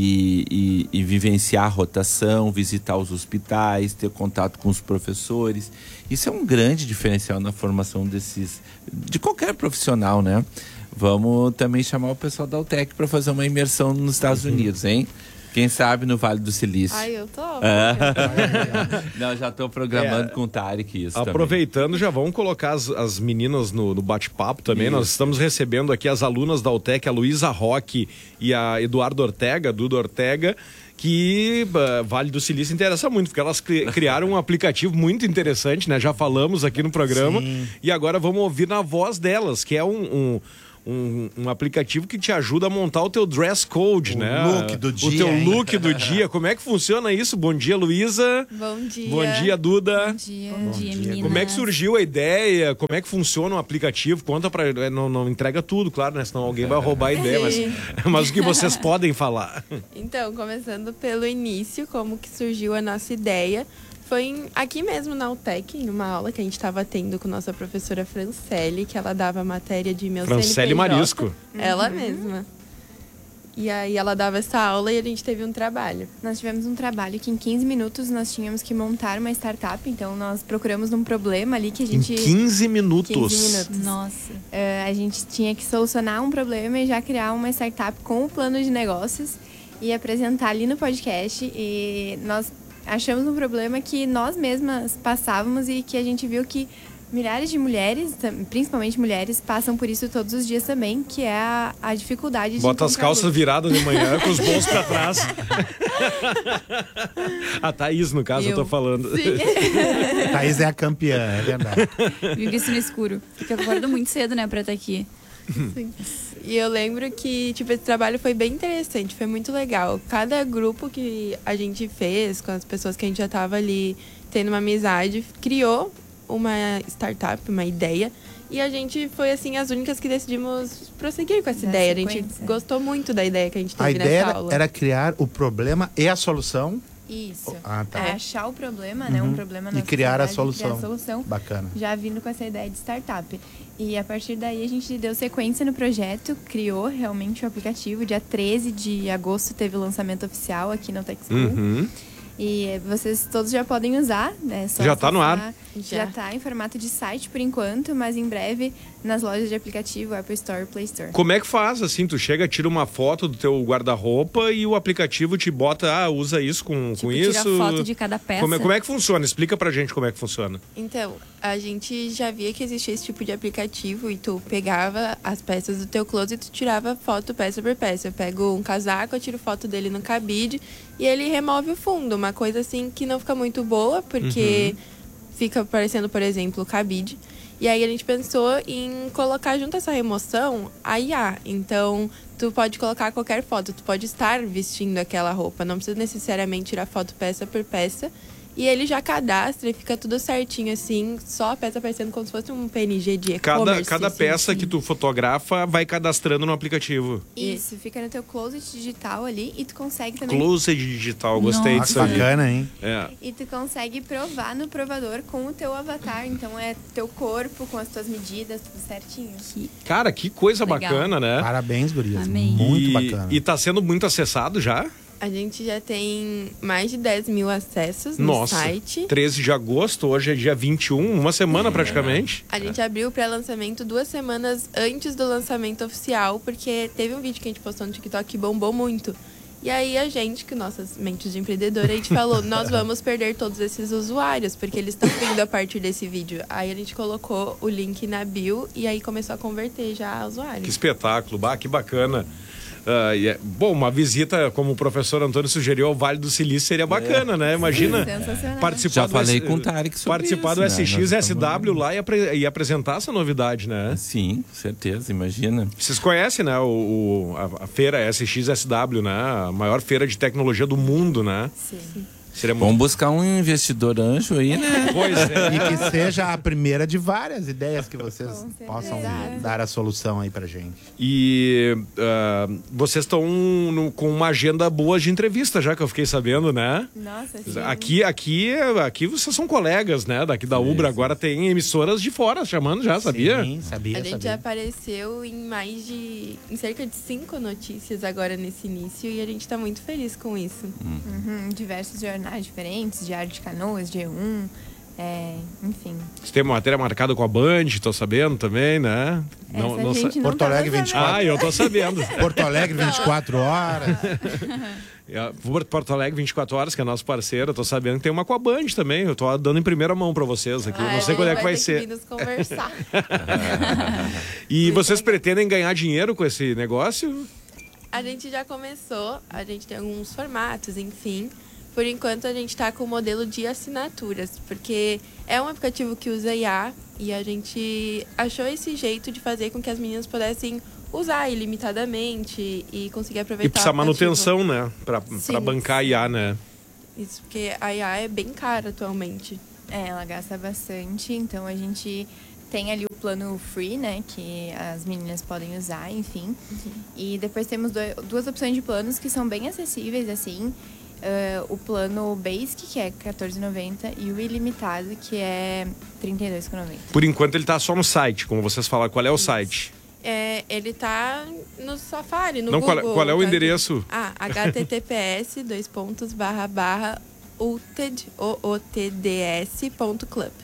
[SPEAKER 14] e, e, e vivenciar a rotação, visitar os hospitais, ter contato com os professores. Isso é um grande diferencial na formação desses, de qualquer profissional, né? Vamos também chamar o pessoal da UTEC para fazer uma imersão nos Estados Unidos, hein? Quem sabe no Vale do Silício.
[SPEAKER 2] Ai, eu tô.
[SPEAKER 14] Não, já tô programando é, com o Tarek isso
[SPEAKER 3] aproveitando,
[SPEAKER 14] também.
[SPEAKER 3] Já vamos colocar as, as meninas no, no bate-papo também. Isso. Nós estamos recebendo aqui as alunas da UTEC, a Luísa Roque e a Eduardo Ortega, Duda Ortega, que uh, Vale do Silício interessa muito, porque elas cri criaram um aplicativo muito interessante, né? Já falamos aqui no programa. Sim. E agora vamos ouvir na voz delas, que é um... um Um, um aplicativo que te ajuda a montar o teu dress code,
[SPEAKER 4] o
[SPEAKER 3] né?
[SPEAKER 4] Look do dia,
[SPEAKER 3] o teu
[SPEAKER 4] hein?
[SPEAKER 3] look do dia. Como é que funciona isso? Bom dia, Luísa.
[SPEAKER 2] Bom dia.
[SPEAKER 3] Bom dia, Duda.
[SPEAKER 2] Bom dia. Bom dia, meninas.
[SPEAKER 3] Como é que surgiu a ideia? Como é que funciona o aplicativo? Conta pra... Não, não entrega tudo, claro, né? Senão alguém vai roubar a ideia. Mas, mas o que vocês podem falar?
[SPEAKER 15] Então, começando pelo início, como que surgiu a nossa ideia. Foi em, aqui mesmo na UTEC, em uma aula que a gente estava tendo com nossa professora Francelle, que ela dava a matéria de meu
[SPEAKER 3] Francelle
[SPEAKER 15] C N P J.
[SPEAKER 3] Marisco.
[SPEAKER 15] Ela
[SPEAKER 2] Uhum.
[SPEAKER 15] mesma. E aí ela dava essa aula e a gente teve um trabalho.
[SPEAKER 16] Nós tivemos um trabalho que em quinze minutos nós tínhamos que montar uma startup. Então nós procuramos um problema ali que a gente...
[SPEAKER 3] Em quinze minutos?
[SPEAKER 16] quinze minutos.
[SPEAKER 2] Nossa.
[SPEAKER 16] Uh, a gente tinha que solucionar um problema e já criar uma startup com o plano de negócios e apresentar ali no podcast. E nós... achamos um problema que nós mesmas passávamos e que a gente viu que milhares de mulheres, principalmente mulheres, passam por isso todos os dias também, que é a, a dificuldade de
[SPEAKER 3] Bota as calças
[SPEAKER 16] luz.
[SPEAKER 3] viradas de manhã com os bolsos pra trás. A Thaís, no caso, eu, eu tô falando.
[SPEAKER 4] Thaís é a campeã, é verdade.
[SPEAKER 2] Vive isso no escuro. Porque eu acordo muito cedo, né, pra estar aqui.
[SPEAKER 15] Sim. E eu lembro que, tipo, esse trabalho foi bem interessante, foi muito legal. Cada grupo que a gente fez, com as pessoas que a gente já tava ali tendo uma amizade, criou uma startup, uma ideia. E a gente foi, assim, as únicas que decidimos prosseguir com essa da ideia. Sequência. A gente gostou muito da ideia que a gente teve
[SPEAKER 4] a
[SPEAKER 15] nessa
[SPEAKER 4] ideia
[SPEAKER 15] aula.
[SPEAKER 4] Era criar o problema e a solução.
[SPEAKER 16] Isso.
[SPEAKER 4] Ah, tá.
[SPEAKER 16] É achar o problema, né?
[SPEAKER 4] Uhum.
[SPEAKER 16] Um problema na
[SPEAKER 4] E criar a
[SPEAKER 16] sociedade,
[SPEAKER 4] solução.
[SPEAKER 16] criar a solução.
[SPEAKER 4] Bacana.
[SPEAKER 16] Já vindo com essa ideia de startup. E a partir daí a gente deu sequência no projeto, criou realmente o aplicativo. Dia treze de agosto teve o lançamento oficial aqui no Tech School.
[SPEAKER 3] Uhum.
[SPEAKER 16] E vocês todos já podem usar, né? Só
[SPEAKER 3] já tá no
[SPEAKER 16] acessar.
[SPEAKER 3] ar.
[SPEAKER 16] Já está em formato de site por enquanto, mas em breve nas lojas de aplicativo, Apple Store e Play Store.
[SPEAKER 3] Como é que faz, assim? Tu chega, tira uma foto do teu guarda-roupa e o aplicativo te bota, ah, usa isso com,
[SPEAKER 2] tipo,
[SPEAKER 3] com
[SPEAKER 2] tira
[SPEAKER 3] isso.
[SPEAKER 2] Tira foto de cada peça.
[SPEAKER 3] Como é, como é que funciona? Explica pra gente como é que funciona.
[SPEAKER 15] Então, a gente já via que existia esse tipo de aplicativo e tu pegava as peças do teu closet e tu tirava foto peça por peça. Eu pego um casaco, eu tiro foto dele no cabide e ele remove o fundo. Uma coisa assim que não fica muito boa, porque... Uhum. Fica parecendo, por exemplo, o cabide. E aí a gente pensou em colocar junto essa remoção a I A. Então, tu pode colocar qualquer foto. Tu pode estar vestindo aquela roupa. Não precisa necessariamente tirar foto peça por peça. E ele já cadastra e fica tudo certinho, assim, só a peça aparecendo como se fosse um P N G de e-commerce.
[SPEAKER 3] Cada, cada
[SPEAKER 15] assim,
[SPEAKER 3] peça
[SPEAKER 15] assim.
[SPEAKER 3] que tu fotografa vai cadastrando no aplicativo.
[SPEAKER 16] Isso, fica no teu closet digital ali e tu consegue também...
[SPEAKER 3] Closet digital, gostei
[SPEAKER 4] Nossa,
[SPEAKER 3] disso aí.
[SPEAKER 4] Bacana, hein?
[SPEAKER 3] É.
[SPEAKER 16] E tu consegue provar no provador com o teu avatar. Então é teu corpo, com as tuas medidas, tudo certinho.
[SPEAKER 3] Cara, que coisa
[SPEAKER 16] Legal.
[SPEAKER 3] bacana, né?
[SPEAKER 4] Parabéns, gurias.
[SPEAKER 2] Amei.
[SPEAKER 4] Muito
[SPEAKER 3] e,
[SPEAKER 4] bacana.
[SPEAKER 3] E tá sendo muito acessado já?
[SPEAKER 15] A gente já tem mais de dez mil acessos no
[SPEAKER 3] Nossa,
[SPEAKER 15] site.
[SPEAKER 3] treze de agosto, hoje é dia vinte e um, uma semana é. praticamente.
[SPEAKER 15] A gente abriu o pré-lançamento duas semanas antes do lançamento oficial, porque teve um vídeo que a gente postou no TikTok que bombou muito. E aí a gente, que nossas mentes de empreendedora, a gente falou, nós vamos perder todos esses usuários, porque eles estão vindo a partir desse vídeo. Aí a gente colocou o link na bio e aí começou a converter já usuários.
[SPEAKER 3] Que espetáculo, bah, que bacana. Uh, yeah. Bom, uma visita, como o professor Antônio sugeriu, ao Vale do Silício seria bacana, é. né? Imagina participar
[SPEAKER 14] Já
[SPEAKER 3] do
[SPEAKER 14] falei
[SPEAKER 3] S...
[SPEAKER 14] com o Tarek sobre
[SPEAKER 3] participar
[SPEAKER 14] isso,
[SPEAKER 3] do
[SPEAKER 14] né?
[SPEAKER 3] S X S W lá e, apre... e apresentar essa novidade, né?
[SPEAKER 14] Sim, certeza, imagina.
[SPEAKER 3] Vocês conhecem, né, o, o, a, a feira S X S W, né? A maior feira de tecnologia do mundo, né?
[SPEAKER 15] Sim.
[SPEAKER 3] Seria muito...
[SPEAKER 14] Vamos buscar um investidor anjo aí, né?
[SPEAKER 3] Pois é.
[SPEAKER 4] E que seja a primeira de várias ideias que vocês possam dar a solução aí pra gente.
[SPEAKER 3] E uh, vocês estão com uma agenda boa de entrevista já, que eu fiquei sabendo, né?
[SPEAKER 16] Nossa, sim.
[SPEAKER 3] Aqui, aqui, aqui vocês são colegas, né? Daqui da
[SPEAKER 14] sim,
[SPEAKER 3] Ubra
[SPEAKER 14] sim.
[SPEAKER 3] Agora tem emissoras de fora chamando já, sabia?
[SPEAKER 4] Sim, sabia,
[SPEAKER 15] A gente
[SPEAKER 4] sabia.
[SPEAKER 15] já apareceu em mais de... em cerca de cinco notícias agora nesse início e a gente tá muito feliz com isso.
[SPEAKER 14] Hum.
[SPEAKER 16] Uhum, diversos jornais diferentes, Diário de Canoas, G um, é, enfim.
[SPEAKER 3] Você tem uma matéria marcada com a Band, tô sabendo também, né?
[SPEAKER 16] Essa a gente não
[SPEAKER 4] Porto Alegre
[SPEAKER 16] tava
[SPEAKER 4] vinte e quatro.
[SPEAKER 3] Ah, eu tô sabendo.
[SPEAKER 4] Porto Alegre vinte e quatro horas.
[SPEAKER 3] Porto Alegre vinte e quatro horas, que é nosso parceiro. Eu tô sabendo que tem uma com a Band também. Eu tô dando em primeira mão pra vocês aqui.
[SPEAKER 15] Ah,
[SPEAKER 3] não sei quando é que vai, vai ser.
[SPEAKER 15] Que vir nos conversar.
[SPEAKER 3] E vocês pretendem ganhar dinheiro com esse negócio?
[SPEAKER 15] A gente já começou, a gente tem alguns formatos, enfim. Por enquanto a gente está com o modelo de assinaturas, porque é um aplicativo que usa I A e a gente achou esse jeito de fazer com que as meninas pudessem usar ilimitadamente e conseguir aproveitar.
[SPEAKER 3] E precisa
[SPEAKER 15] o aplicativo.
[SPEAKER 3] manutenção, né? Pra, pra bancar a I A, né?
[SPEAKER 15] Isso, porque a I A é bem cara atualmente.
[SPEAKER 16] É, ela gasta bastante, então a gente tem ali o plano free, né, que as meninas podem usar, enfim. Uhum. E depois temos dois, duas opções de planos que são bem acessíveis, assim. Uh, o plano Basic, que é quatorze reais e noventa centavos, e o ilimitado, que é trinta e dois reais e noventa centavos.
[SPEAKER 3] Por enquanto ele tá só no site, como vocês falaram. Qual é o Isso. site?
[SPEAKER 15] É, ele tá no Safari, no
[SPEAKER 3] Não,
[SPEAKER 15] Google.
[SPEAKER 3] Qual é, qual é o
[SPEAKER 15] tá
[SPEAKER 3] endereço?
[SPEAKER 15] Aqui. Ah, https dois pontos barra barra outd ponto club.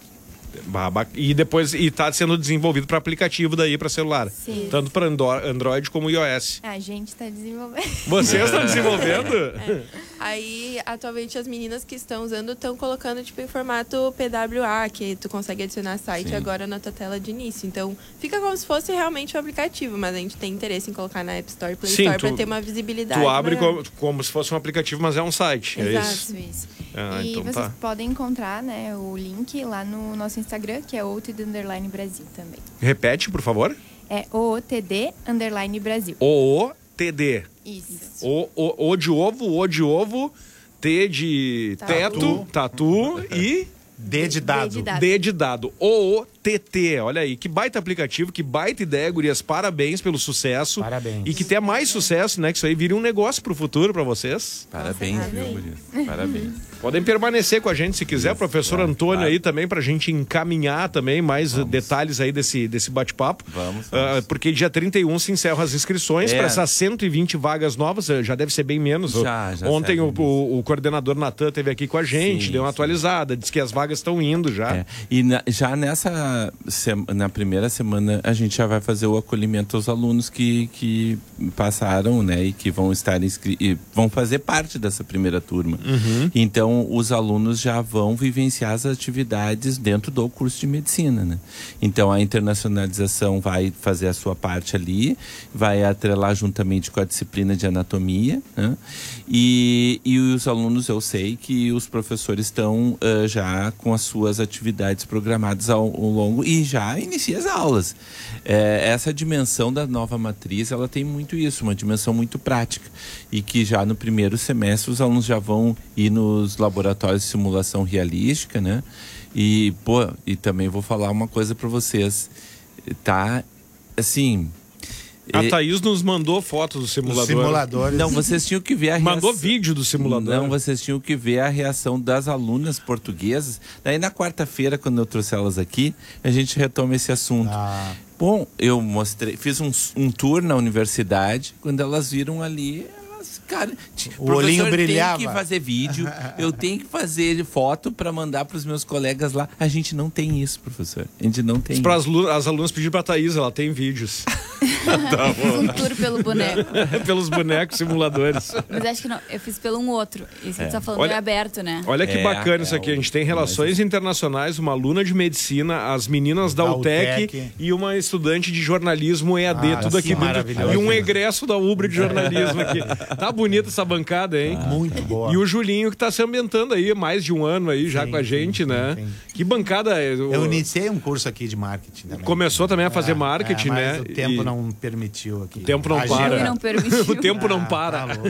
[SPEAKER 3] E depois e tá sendo desenvolvido para aplicativo daí para celular.
[SPEAKER 16] Sim.
[SPEAKER 3] Tanto para Android como iOS.
[SPEAKER 16] A gente tá desenvolvendo.
[SPEAKER 3] Vocês estão desenvolvendo?
[SPEAKER 15] É. Aí, atualmente, as meninas que estão usando estão colocando tipo em formato P W A, que tu consegue adicionar site Sim. agora na tua tela de início. Então, fica como se fosse realmente um aplicativo, mas a gente tem interesse em colocar na App Store e Play
[SPEAKER 3] Sim,
[SPEAKER 15] Store
[SPEAKER 3] tu,
[SPEAKER 15] para ter uma visibilidade.
[SPEAKER 3] Tu abre como,
[SPEAKER 15] maior.
[SPEAKER 3] como se fosse um aplicativo, mas é um site.
[SPEAKER 16] Exato,
[SPEAKER 3] é isso.
[SPEAKER 16] isso.
[SPEAKER 3] Ah,
[SPEAKER 16] e
[SPEAKER 3] então
[SPEAKER 16] vocês
[SPEAKER 3] tá.
[SPEAKER 16] podem encontrar, né, o link lá no nosso Instagram, que é outd underline Brasil também.
[SPEAKER 3] Repete, por favor.
[SPEAKER 16] É outd underline Brasil.
[SPEAKER 3] O O T D.
[SPEAKER 16] Isso.
[SPEAKER 3] O, o, o de ovo, O de ovo, T de
[SPEAKER 16] Tatu.
[SPEAKER 3] teto, tatu e...
[SPEAKER 4] D de dado.
[SPEAKER 16] D de dado.
[SPEAKER 3] D de dado. O O T T. Olha aí, que baita aplicativo, que baita ideia, gurias. Parabéns pelo sucesso.
[SPEAKER 4] Parabéns.
[SPEAKER 3] E que tenha mais sucesso, né? Que isso aí vire um negócio pro futuro pra vocês.
[SPEAKER 14] Parabéns, viu, gurias? Parabéns.
[SPEAKER 3] Podem permanecer com a gente se quiser, isso, professor claro, Antônio claro. aí também, pra gente encaminhar também mais vamos. detalhes aí desse, desse bate-papo.
[SPEAKER 14] Vamos, vamos.
[SPEAKER 3] Uh, porque dia trinta e um se encerram as inscrições é. para essas cento e vinte vagas novas, já deve ser bem menos.
[SPEAKER 14] Já, já
[SPEAKER 3] Ontem o, o, o coordenador Natan esteve aqui com a gente, sim, deu uma sim. atualizada, disse que as vagas estão indo já.
[SPEAKER 14] É. E na, já nessa, na primeira semana, a gente já vai fazer o acolhimento aos alunos que, que passaram, né, e que vão estar inscritos, vão fazer parte dessa primeira turma.
[SPEAKER 3] Uhum.
[SPEAKER 14] Então, os alunos já vão vivenciar as atividades dentro do curso de medicina, né? Então, a internacionalização vai fazer a sua parte ali, vai atrelar juntamente com a disciplina de anatomia, né? E, e os alunos, eu sei que os professores estão uh, já com as suas atividades programadas ao, ao longo e já inicia as aulas. É, essa dimensão da nova matriz, ela tem muito isso, uma dimensão muito prática, e que já no primeiro semestre os alunos já vão ir nos laboratórios de simulação realística, né? E, pô, e também vou falar uma coisa para vocês, tá, assim...
[SPEAKER 3] A Thaís nos mandou fotos do simulador.
[SPEAKER 4] Simuladores.
[SPEAKER 14] Não, vocês tinham que ver a reação...
[SPEAKER 3] Mandou vídeo do simulador.
[SPEAKER 14] Não, vocês tinham que ver a reação das alunas portuguesas. Daí na quarta-feira, quando eu trouxe elas aqui, a gente retoma esse assunto.
[SPEAKER 4] Ah.
[SPEAKER 14] Bom, eu mostrei, fiz um, um tour na universidade, quando elas viram ali... Cara,
[SPEAKER 4] o olhinho brilhava.
[SPEAKER 14] Eu tenho que fazer vídeo, eu tenho que fazer foto para mandar para os meus colegas lá. A gente não tem isso, professor. A gente não tem.
[SPEAKER 3] As, as alunas pediram para a Thaís, ela tem vídeos.
[SPEAKER 2] Tá bom. Um tour pelo boneco.
[SPEAKER 3] Pelos bonecos simuladores.
[SPEAKER 2] Mas acho que não, eu fiz pelo um outro. Isso que é. Tá falando olha, é aberto, né?
[SPEAKER 3] Olha que é, bacana isso aqui. É, a gente tem relações internacionais, uma aluna de medicina, as meninas da, da U T E C e uma estudante de jornalismo E A D, ah, tudo aqui dentro. E um egresso da U B R de jornalismo aqui. Tá bonita essa bancada, hein?
[SPEAKER 4] Ah, muito boa.
[SPEAKER 3] E o Julinho que tá se ambientando aí, mais de um ano aí já sim, com a gente, sim, né? Sim, sim. Que bancada é?
[SPEAKER 4] Eu, eu iniciei um curso aqui de marketing também.
[SPEAKER 3] Começou também a fazer é, marketing,
[SPEAKER 4] é, mas
[SPEAKER 3] né?
[SPEAKER 4] o tempo e... não permitiu aqui.
[SPEAKER 3] O tempo não para.
[SPEAKER 2] Não permitiu.
[SPEAKER 3] O tempo ah, não para.
[SPEAKER 14] Tá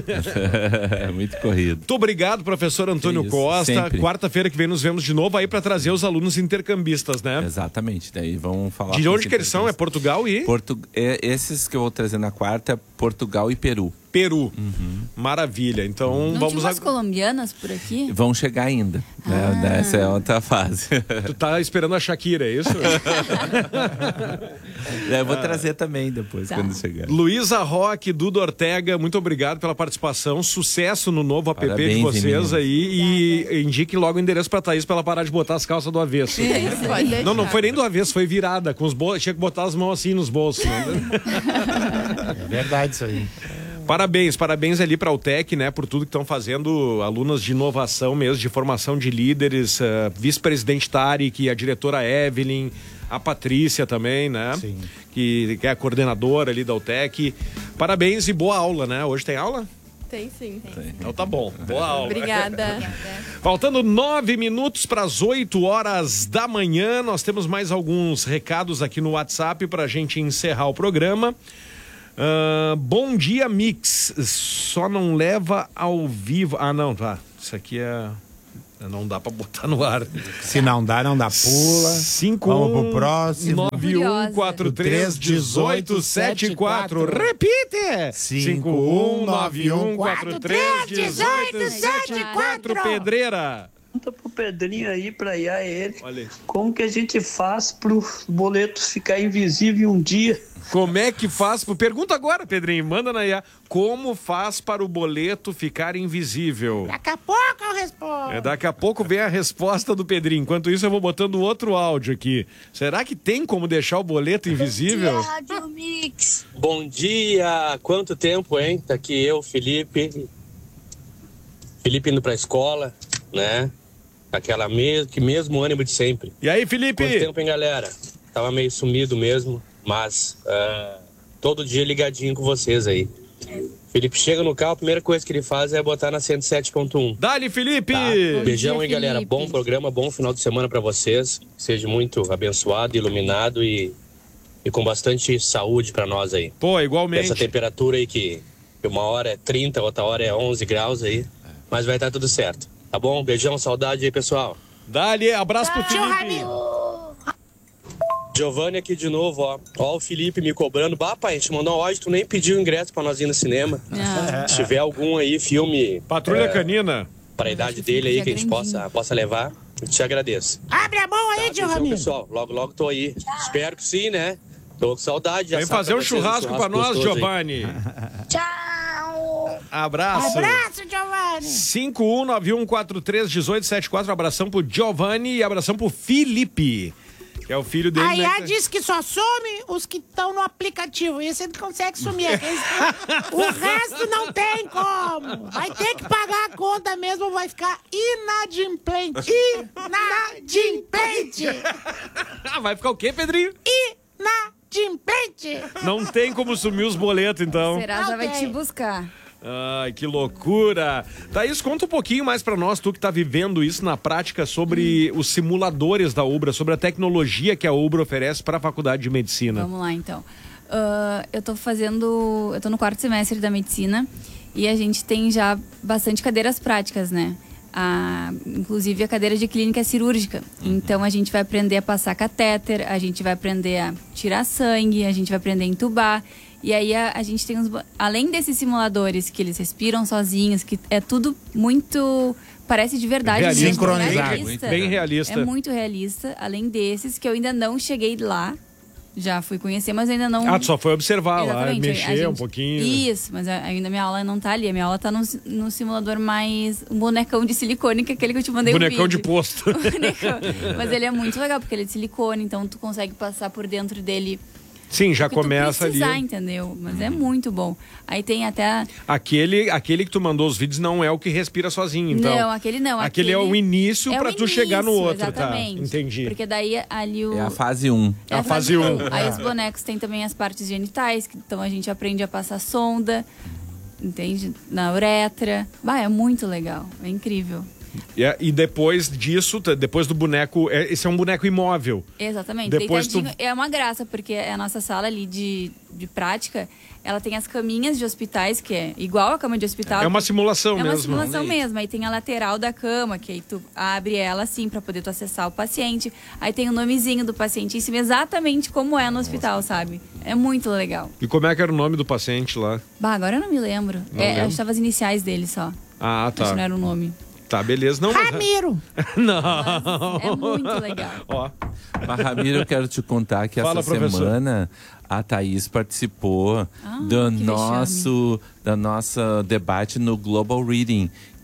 [SPEAKER 14] é muito corrido.
[SPEAKER 3] Muito obrigado, professor Antônio Isso, Costa. Quarta-feira que vem nos vemos de novo aí para trazer os alunos intercambistas, né?
[SPEAKER 14] Exatamente. Daí vão falar.
[SPEAKER 3] De onde que eles são? É Portugal e?
[SPEAKER 14] Portu... É, esses que eu vou trazer na quarta é Portugal e Peru.
[SPEAKER 3] Peru.
[SPEAKER 14] Uhum.
[SPEAKER 3] Maravilha. Então
[SPEAKER 2] não
[SPEAKER 3] vamos
[SPEAKER 2] tinha umas a... colombianas por aqui?
[SPEAKER 14] Vão chegar ainda.
[SPEAKER 2] Ah.
[SPEAKER 14] Né? Essa é outra fase.
[SPEAKER 3] Tu tá esperando a Shakira, é isso?
[SPEAKER 14] Eu vou trazer também depois, tá. quando chegar.
[SPEAKER 3] Luísa Roque, Duda Ortega, muito obrigado pela participação. Sucesso no novo app Parabéns, de vocês meninas. aí. E indique logo o endereço pra Thaís pra ela parar de botar as calças do avesso.
[SPEAKER 15] É,
[SPEAKER 3] não, não foi nem do avesso, foi virada. Com os bolsos, tinha que botar as mãos assim nos bolsos. Né?
[SPEAKER 4] É verdade isso aí.
[SPEAKER 3] Parabéns, parabéns ali para a UTEC, né, por tudo que estão fazendo, alunas de inovação mesmo, de formação de líderes, uh, vice-presidente Tarek, a diretora Evelyn, a Patrícia também, né? Sim. Que, que é a coordenadora ali da UTEC. Parabéns e boa aula, né? Hoje tem aula?
[SPEAKER 15] Tem sim.
[SPEAKER 3] Tem. Então tá bom, boa aula.
[SPEAKER 15] Obrigada.
[SPEAKER 3] Faltando nove minutos para as oito horas da manhã, nós temos mais alguns recados aqui no WhatsApp para a gente encerrar o programa. Uh, bom dia, Mix. Só não leva ao vivo. Ah, não, tá. Isso aqui é. Não dá pra botar no ar.
[SPEAKER 4] Se não dá, não dá, pula.
[SPEAKER 3] cinco
[SPEAKER 4] Vamos pro próximo.
[SPEAKER 3] nove um quatro três um oito sete quatro. Repite! cinco um nove um quatro três um oito sete quatro. Pedreira.
[SPEAKER 17] Pergunta pro Pedrinho aí, pra I A ele. Como que a gente faz pro boleto ficar invisível um dia?
[SPEAKER 3] Como é que faz? Pergunta agora, Pedrinho. Manda na I A. Como faz para o boleto ficar invisível?
[SPEAKER 5] Daqui a pouco eu respondo.
[SPEAKER 3] É, daqui a pouco vem a resposta do Pedrinho. Enquanto isso, eu vou botando outro áudio aqui. Será que tem como deixar o boleto invisível?
[SPEAKER 18] Bom dia, Rádio Mix.
[SPEAKER 19] Bom dia. Quanto tempo, hein? Tá aqui eu, Felipe. Felipe indo pra escola, né? Aquela mesmo, que mesmo ânimo de sempre.
[SPEAKER 3] E aí, Felipe?
[SPEAKER 19] Quanto tempo, hein, galera? Tava meio sumido mesmo, mas uh, todo dia ligadinho com vocês aí. Felipe chega no carro, a primeira coisa que ele faz é botar na cento e sete ponto um.
[SPEAKER 3] Dá-lhe, Felipe!
[SPEAKER 19] Tá? Beijão,
[SPEAKER 3] dia,
[SPEAKER 19] hein, galera?
[SPEAKER 3] Felipe.
[SPEAKER 19] Bom programa, bom final de semana pra vocês. Seja muito abençoado, iluminado e, e com bastante saúde pra nós aí.
[SPEAKER 3] Pô, igualmente.
[SPEAKER 19] Essa temperatura aí que uma hora é trinta, outra hora é onze graus aí, mas vai estar tudo certo. Tá bom? Beijão, saudade aí, pessoal.
[SPEAKER 3] Dá-lhe, abraço pro Felipe.
[SPEAKER 19] Giovanni aqui de novo, ó. Ó o Felipe me cobrando. Bah, pai, a gente mandou hoje, tu nem pediu ingresso pra nós ir no cinema.
[SPEAKER 3] Ah.
[SPEAKER 19] Se tiver algum aí, filme...
[SPEAKER 3] Patrulha
[SPEAKER 19] é,
[SPEAKER 3] Canina.
[SPEAKER 19] Pra idade dele aí, que a gente possa, possa levar, eu te agradeço.
[SPEAKER 5] Abre a mão aí,
[SPEAKER 19] Tá,
[SPEAKER 5] Giovanni.
[SPEAKER 19] pessoal, logo, logo tô aí. Espero que sim, né? Tô com saudade. Já
[SPEAKER 3] Vem
[SPEAKER 19] sabe
[SPEAKER 3] fazer um
[SPEAKER 19] pra vocês,
[SPEAKER 3] churrasco pra nós,
[SPEAKER 19] gostoso aí.
[SPEAKER 3] Giovanni.
[SPEAKER 18] Tchau.
[SPEAKER 3] Abraço.
[SPEAKER 5] Abraço, Giovanni.
[SPEAKER 3] cinco um nove um quatro três um oito sete quatro. Abração pro Giovanni e abração pro Felipe, que é o filho dele.
[SPEAKER 5] A I A
[SPEAKER 3] né?
[SPEAKER 5] diz que só some os que estão no aplicativo. Esse ele consegue sumir. Aqueles... o resto não tem como. Vai ter que pagar a conta mesmo, vai ficar inadimplente. Inadimplente.
[SPEAKER 3] Vai ficar o quê, Pedrinho?
[SPEAKER 5] Inadimplente.
[SPEAKER 3] Não tem como sumir os boletos, então.
[SPEAKER 2] Serasa vai te buscar.
[SPEAKER 3] Ai, que loucura. Thaís, conta um pouquinho mais pra nós, tu que tá vivendo isso na prática, sobre hum. os simuladores da Ubra, sobre a tecnologia que a Ubra oferece para a Faculdade de Medicina.
[SPEAKER 2] Vamos lá, então. Uh, eu tô fazendo... Eu tô no quarto semestre da Medicina e a gente tem já bastante cadeiras práticas, né? A, inclusive a cadeira de clínica cirúrgica. Então a gente vai aprender a passar catéter, a gente vai aprender a tirar sangue, a gente vai aprender a entubar. E aí a, a gente tem uns... Além desses simuladores que eles respiram sozinhos, que é tudo muito... Parece de verdade.
[SPEAKER 3] Realista,
[SPEAKER 2] mesmo,
[SPEAKER 3] sincronizado.
[SPEAKER 2] realista.
[SPEAKER 3] Bem realista.
[SPEAKER 2] É muito realista. Além desses, que eu ainda não cheguei lá. Já fui conhecer, mas ainda não...
[SPEAKER 3] Ah, tu só foi observar
[SPEAKER 2] Exatamente,
[SPEAKER 3] lá, mexer
[SPEAKER 2] gente...
[SPEAKER 3] um pouquinho.
[SPEAKER 2] Isso, mas ainda minha aula não tá ali. A minha aula tá no, no simulador mais... Um bonecão de silicone, que é aquele que eu te mandei
[SPEAKER 3] Bonecão
[SPEAKER 2] o vídeo.
[SPEAKER 3] de posto.
[SPEAKER 2] Bonecão. Mas ele é muito legal, porque ele é de silicone, então tu consegue passar por dentro dele...
[SPEAKER 3] Sim, já
[SPEAKER 2] o que tu
[SPEAKER 3] começa
[SPEAKER 2] precisar,
[SPEAKER 3] ali.
[SPEAKER 2] Entendeu? Mas é muito bom. Aí tem até...
[SPEAKER 3] Aquele, aquele que tu mandou os vídeos não é o que respira sozinho, então.
[SPEAKER 2] Não, aquele não.
[SPEAKER 3] Aquele, aquele é o início
[SPEAKER 2] é
[SPEAKER 3] pra
[SPEAKER 2] o
[SPEAKER 3] tu chegar no outro,
[SPEAKER 2] exatamente.
[SPEAKER 3] tá? Entendi.
[SPEAKER 2] Porque daí ali o...
[SPEAKER 14] É a fase um.
[SPEAKER 3] É a fase um.
[SPEAKER 2] Aí os bonecos têm também as partes genitais, que, então a gente aprende a passar sonda, entende? Na uretra. Bah, é muito legal. É incrível.
[SPEAKER 3] E, e depois disso, depois do boneco, é, esse é um boneco imóvel.
[SPEAKER 2] Exatamente.
[SPEAKER 3] Depois tu...
[SPEAKER 2] É uma graça, porque a nossa sala ali de, de prática, ela tem as caminhas de hospitais, que é igual a cama de hospital.
[SPEAKER 3] É uma simulação mesmo.
[SPEAKER 2] É uma simulação mesmo. Aí tem a lateral da cama, que aí tu abre ela assim pra poder tu acessar o paciente. Aí tem o nomezinho do paciente em cima, exatamente como é no hospital, sabe? É muito legal.
[SPEAKER 3] E como é que era o nome do paciente lá?
[SPEAKER 2] Bah, agora eu não me lembro.
[SPEAKER 3] Não
[SPEAKER 2] é,
[SPEAKER 3] lembro.
[SPEAKER 2] acho que tava as iniciais dele só.
[SPEAKER 3] Ah, tá.
[SPEAKER 2] Acho que não era o nome.
[SPEAKER 3] Tá, beleza. Não,
[SPEAKER 5] Ramiro!
[SPEAKER 3] Não.
[SPEAKER 2] Mas é muito legal.
[SPEAKER 3] Ó.
[SPEAKER 14] Mas, Ramiro, eu quero te contar que
[SPEAKER 3] Fala,
[SPEAKER 14] essa
[SPEAKER 3] professor.
[SPEAKER 14] semana a Thaís participou
[SPEAKER 2] Ah,
[SPEAKER 14] do
[SPEAKER 2] que
[SPEAKER 14] nosso da nossa debate no Global Reading,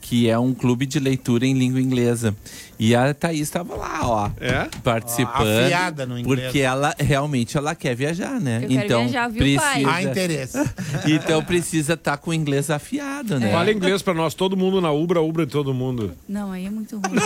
[SPEAKER 14] que é um clube de leitura em língua inglesa. E a Thaís estava lá, ó,
[SPEAKER 3] é?
[SPEAKER 14] participando.
[SPEAKER 4] Ó, afiada no inglês.
[SPEAKER 14] Porque ela realmente ela quer viajar, né?
[SPEAKER 2] Eu quero
[SPEAKER 14] então
[SPEAKER 2] viajar, viu,
[SPEAKER 14] precisa.
[SPEAKER 2] pai?
[SPEAKER 4] Há interesse.
[SPEAKER 14] Então precisa estar com o inglês afiado, né?
[SPEAKER 3] Fala inglês pra nós, todo mundo na Ubra, Ubra de todo mundo.
[SPEAKER 2] Não, aí é muito ruim.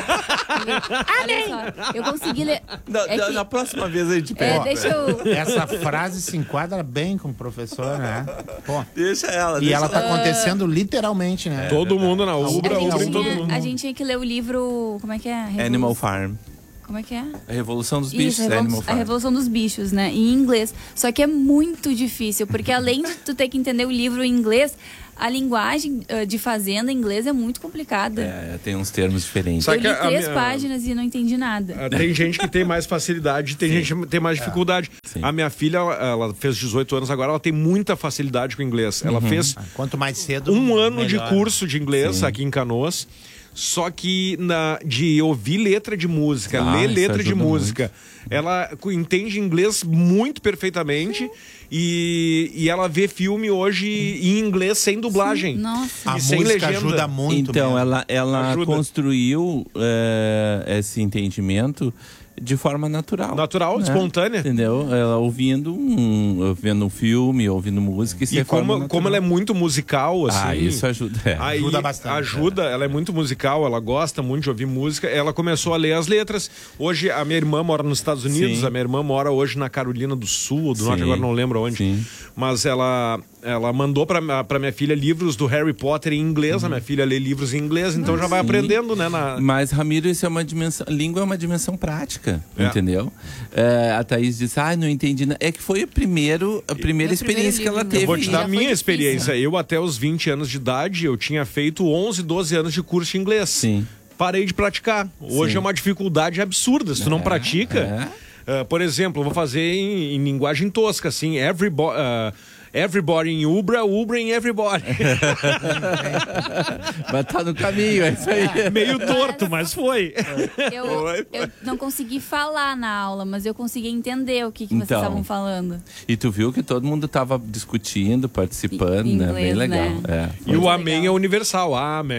[SPEAKER 2] Olha só, eu consegui ler.
[SPEAKER 14] Na,
[SPEAKER 2] é
[SPEAKER 14] na,
[SPEAKER 2] que...
[SPEAKER 14] na próxima vez a gente
[SPEAKER 2] É,
[SPEAKER 14] pega.
[SPEAKER 2] deixa eu...
[SPEAKER 4] Essa frase se enquadra bem com o professor, né? Pô.
[SPEAKER 14] Deixa ela.
[SPEAKER 4] E
[SPEAKER 14] deixa
[SPEAKER 4] ela tá
[SPEAKER 14] ela.
[SPEAKER 4] acontecendo literalmente, né?
[SPEAKER 3] Todo mundo na Ubra,
[SPEAKER 2] a, gente
[SPEAKER 3] Ubra em todo
[SPEAKER 2] tinha,
[SPEAKER 3] mundo.
[SPEAKER 2] a gente tinha que ler o livro. Como é que é? Revolu...
[SPEAKER 14] Animal Farm.
[SPEAKER 2] Como é que é?
[SPEAKER 14] A Revolução dos Bichos,
[SPEAKER 2] Isso, a, Revolu...
[SPEAKER 14] Animal
[SPEAKER 2] a
[SPEAKER 14] Farm.
[SPEAKER 2] Revolução dos Bichos, né? Em inglês. Só que é muito difícil, porque além de tu ter que entender o livro em inglês, a linguagem uh, de fazenda em inglês é muito complicada.
[SPEAKER 14] É, tem uns termos diferentes.
[SPEAKER 3] Sabe
[SPEAKER 2] Eu
[SPEAKER 3] que
[SPEAKER 2] li
[SPEAKER 3] a
[SPEAKER 2] três
[SPEAKER 3] minha-
[SPEAKER 2] páginas e não entendi nada.
[SPEAKER 3] Ah, Tem gente que tem mais facilidade, tem gente que tem mais dificuldade. A minha filha, ela ela fez dezoito anos agora, ela tem muita facilidade com o inglês. Ela
[SPEAKER 4] Uhum.
[SPEAKER 3] fez
[SPEAKER 4] Quanto mais cedo,
[SPEAKER 3] um ano de
[SPEAKER 4] melhor.
[SPEAKER 3] curso de inglês
[SPEAKER 4] Sim.
[SPEAKER 3] aqui em Canoas. Só que na, de ouvir letra de música,
[SPEAKER 14] Ah,
[SPEAKER 3] ler
[SPEAKER 14] isso
[SPEAKER 3] letra de
[SPEAKER 14] ajuda
[SPEAKER 3] música, ela co- entende inglês muito perfeitamente e, e ela vê filme hoje em inglês sem dublagem.
[SPEAKER 2] Nossa.
[SPEAKER 3] E
[SPEAKER 4] A
[SPEAKER 3] sem
[SPEAKER 4] música
[SPEAKER 3] legenda.
[SPEAKER 4] ajuda muito
[SPEAKER 14] Então,
[SPEAKER 4] mesmo.
[SPEAKER 14] ela, ela
[SPEAKER 3] Ajuda.
[SPEAKER 14] construiu é, esse entendimento de forma natural.
[SPEAKER 3] Natural, espontânea.
[SPEAKER 14] Entendeu? Ela ouvindo um, vendo um filme, ouvindo música. Isso
[SPEAKER 3] E
[SPEAKER 14] é forma
[SPEAKER 3] como,
[SPEAKER 14] natural.
[SPEAKER 3] como ela é muito musical, assim.
[SPEAKER 14] Ah, isso ajuda. É.
[SPEAKER 3] Aí,
[SPEAKER 4] Ajuda bastante,
[SPEAKER 3] Ajuda, ela é muito musical, ela gosta muito de ouvir música. Ela começou a ler as letras. Hoje, a minha irmã mora nos Estados Unidos,
[SPEAKER 14] Sim.
[SPEAKER 3] a minha irmã mora hoje na Carolina do Sul, ou do
[SPEAKER 14] Sim.
[SPEAKER 3] Norte, agora não lembro onde.
[SPEAKER 14] Sim.
[SPEAKER 3] Mas ela, ela mandou pra, pra minha filha livros do Harry Potter em inglês. A minha filha lê livros em inglês, então já vai
[SPEAKER 14] Sim.
[SPEAKER 3] aprendendo, né? Na...
[SPEAKER 14] Mas, Ramiro, isso é uma dimensão. Língua é uma dimensão prática,
[SPEAKER 3] É.
[SPEAKER 14] entendeu? É, a Thaís disse, ah, não entendi nada. É que foi a, primeiro, a primeira
[SPEAKER 2] Meu
[SPEAKER 14] experiência que
[SPEAKER 2] primeiro
[SPEAKER 14] ela
[SPEAKER 2] livro.
[SPEAKER 14] teve.
[SPEAKER 3] Eu vou te
[SPEAKER 2] Já
[SPEAKER 3] dar a
[SPEAKER 2] foi
[SPEAKER 3] minha
[SPEAKER 2] difícil.
[SPEAKER 3] experiência. Eu, até os vinte anos de idade, eu tinha feito onze, doze anos de curso de inglês.
[SPEAKER 14] Sim.
[SPEAKER 3] Parei de praticar. Hoje
[SPEAKER 14] Sim.
[SPEAKER 3] é uma dificuldade absurda. Se tu não
[SPEAKER 14] É,
[SPEAKER 3] pratica...
[SPEAKER 14] é.
[SPEAKER 3] Uh, por exemplo, eu vou fazer em, em linguagem tosca, assim, everybody, uh, everybody em Ubra, Ubra em everybody.
[SPEAKER 14] Mas tá no caminho, é isso aí.
[SPEAKER 3] Meio torto, mas foi.
[SPEAKER 2] Eu, eu não consegui falar na aula, mas eu consegui entender o que, que vocês
[SPEAKER 14] Então.
[SPEAKER 2] estavam falando.
[SPEAKER 14] E tu viu que todo mundo tava discutindo, participando,
[SPEAKER 2] Em
[SPEAKER 14] né?
[SPEAKER 2] inglês,
[SPEAKER 14] Bem legal.
[SPEAKER 2] né?
[SPEAKER 14] É.
[SPEAKER 3] E o amém é universal. Amém.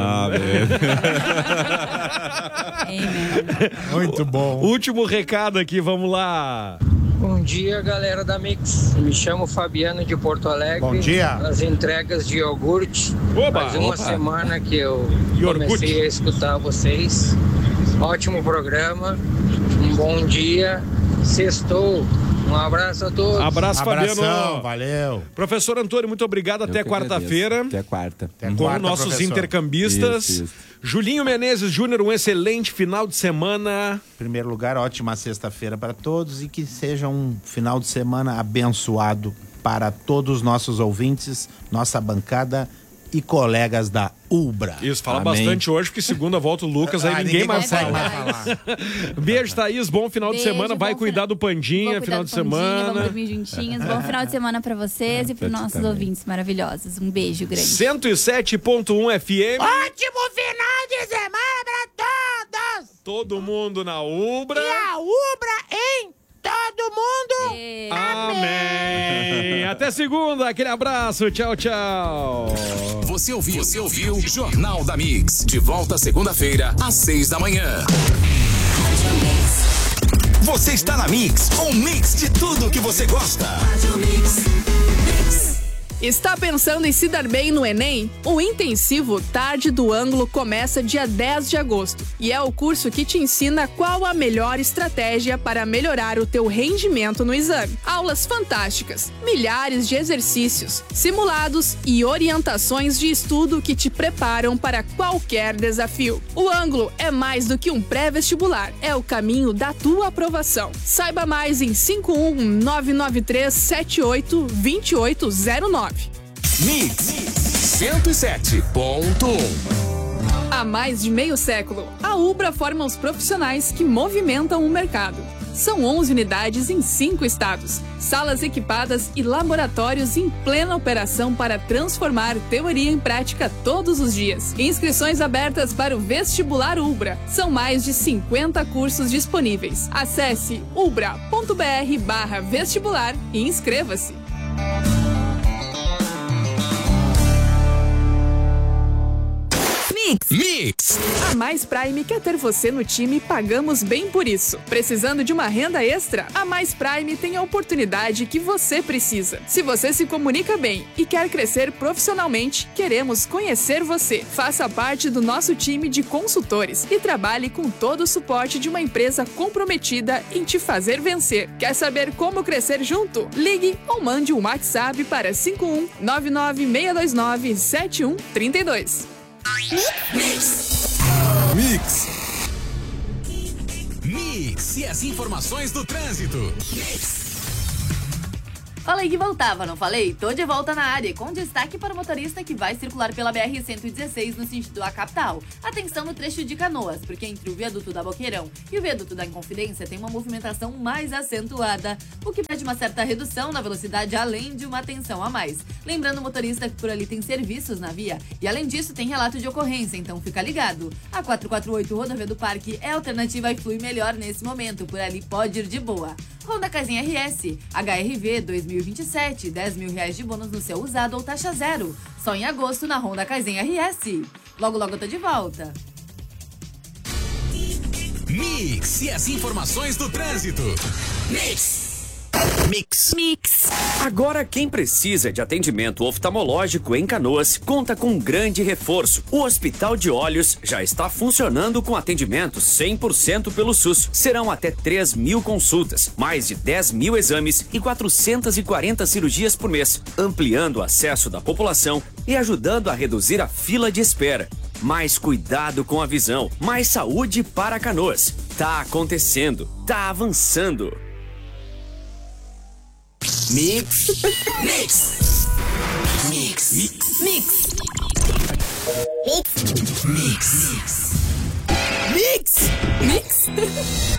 [SPEAKER 4] Muito bom.
[SPEAKER 3] Último recado aqui, vamos lá.
[SPEAKER 20] Bom dia, galera da Mix. Me chamo Fabiano de Porto Alegre.
[SPEAKER 4] Bom dia.
[SPEAKER 20] Nas entregas de iogurte.
[SPEAKER 3] Oba,
[SPEAKER 20] Faz uma
[SPEAKER 14] opa.
[SPEAKER 20] semana que eu
[SPEAKER 3] Iogurte.
[SPEAKER 20] comecei a escutar vocês. Ótimo programa. Um bom dia. Sextou. Um abraço a todos.
[SPEAKER 3] Abraço,
[SPEAKER 4] Abração,
[SPEAKER 3] Fabiano.
[SPEAKER 4] valeu.
[SPEAKER 3] Professor Antônio, muito obrigado. Até
[SPEAKER 14] Eu que agradeço.
[SPEAKER 3] quarta-feira.
[SPEAKER 14] Até quarta.
[SPEAKER 4] Até
[SPEAKER 3] Com
[SPEAKER 4] quarta,
[SPEAKER 3] nossos
[SPEAKER 4] professor.
[SPEAKER 3] intercambistas.
[SPEAKER 14] Isso, isso.
[SPEAKER 3] Julinho Menezes Júnior, um excelente final de semana.
[SPEAKER 4] Em primeiro lugar, ótima sexta-feira para todos e que seja um final de semana abençoado para todos os nossos ouvintes, nossa bancada e colegas da Ubra.
[SPEAKER 3] Isso, fala
[SPEAKER 14] Amém.
[SPEAKER 3] bastante hoje, porque segunda volta o Lucas, aí
[SPEAKER 4] Ah,
[SPEAKER 3] ninguém,
[SPEAKER 4] ninguém
[SPEAKER 3] mais
[SPEAKER 4] consegue
[SPEAKER 3] fala.
[SPEAKER 4] mais falar.
[SPEAKER 3] Beijo, Thaís. Bom final de
[SPEAKER 2] Beijo,
[SPEAKER 3] semana. Vai
[SPEAKER 2] bom
[SPEAKER 3] cuidar
[SPEAKER 2] final-
[SPEAKER 3] do Pandinha,
[SPEAKER 2] Vou
[SPEAKER 3] final
[SPEAKER 2] cuidar
[SPEAKER 3] de
[SPEAKER 2] do Pandinha, Vamos
[SPEAKER 3] semana.
[SPEAKER 2] dormir juntinhos. Bom final de semana pra vocês e
[SPEAKER 14] pra
[SPEAKER 2] pros
[SPEAKER 14] ti
[SPEAKER 2] nossos
[SPEAKER 14] também.
[SPEAKER 2] ouvintes maravilhosos. Um beijo grande.
[SPEAKER 3] cento e sete ponto um F M.
[SPEAKER 5] Ótimo final de semana pra todos!
[SPEAKER 3] Todo mundo na Ubra.
[SPEAKER 5] E a Ubra em todo mundo!
[SPEAKER 2] E...
[SPEAKER 3] Amém. Até segunda. Aquele abraço. Tchau, tchau.
[SPEAKER 10] Você ouviu? Você ouviu? Jornal da Mix. De volta segunda-feira, às seis da manhã. Você está na Mix, um mix de tudo que você gosta.
[SPEAKER 12] Está pensando em se dar bem no Enem? O intensivo Tarde do Ângulo começa dia dez de agosto e é o curso que te ensina qual a melhor estratégia para melhorar o teu rendimento no exame. Aulas fantásticas, milhares de exercícios, simulados e orientações de estudo que te preparam para qualquer desafio. O Ângulo é mais do que um pré-vestibular, é o caminho da tua aprovação. Saiba mais em cinco um nove nove três sete oito dois oito zero nove.
[SPEAKER 10] Mix cento e sete ponto um.
[SPEAKER 12] Há mais de meio século, a Ubra forma os profissionais que movimentam o mercado. São onze unidades em cinco estados, salas equipadas e laboratórios em plena operação para transformar teoria em prática todos os dias. Inscrições abertas para o Vestibular Ubra. São mais de cinquenta cursos disponíveis. Acesse ubra.br barra vestibular e inscreva-se.
[SPEAKER 10] Mix. Mix.
[SPEAKER 12] A Mais Prime quer ter você no time e pagamos bem por isso. Precisando de uma renda extra? A Mais Prime tem a oportunidade que você precisa. Se você se comunica bem e quer crescer profissionalmente, queremos conhecer você. Faça parte do nosso time de consultores e trabalhe com todo o suporte de uma empresa comprometida em te fazer vencer. Quer saber como crescer junto? Ligue ou mande um WhatsApp para cinco um nove nove seis dois nove sete um três dois.
[SPEAKER 10] Mix. Mix. Mix. E as informações do trânsito. Mix.
[SPEAKER 21] Falei que voltava, não falei? Tô de volta na área, com destaque para o motorista que vai circular pela B R cento e dezesseis no sentido da capital. Atenção no trecho de Canoas, porque entre o viaduto da Boqueirão e o viaduto da Inconfidência tem uma movimentação mais acentuada, o que pede uma certa redução na velocidade, além de uma atenção a mais. Lembrando o motorista que por ali tem serviços na via, e além disso tem relato de ocorrência, então fica ligado. A quatrocentos e quarenta e oito Rodovia do Parque é alternativa e flui melhor nesse momento, por ali pode ir de boa. Honda Casinha R S, H R V dois mil e vinte e sete, dez mil reais de bônus no seu usado ou taxa zero. Só em agosto na Honda Casinha R S. Logo, logo eu tô de volta.
[SPEAKER 10] Mix e as informações do trânsito. Mix.
[SPEAKER 22] Mix. Mix. Agora quem precisa de atendimento oftalmológico em Canoas conta com um grande reforço. O Hospital de Olhos já está funcionando com atendimento cem por cento pelo SUS. Serão até três mil consultas, mais de dez mil exames e quatrocentas e quarenta cirurgias por mês, ampliando o acesso da população e ajudando a reduzir a fila de espera. Mais cuidado com a visão, mais saúde para Canoas. Tá acontecendo, tá avançando.
[SPEAKER 10] Mix. Mix. Mix. Mix. Mix. Mix. Mix. Mix. Mix.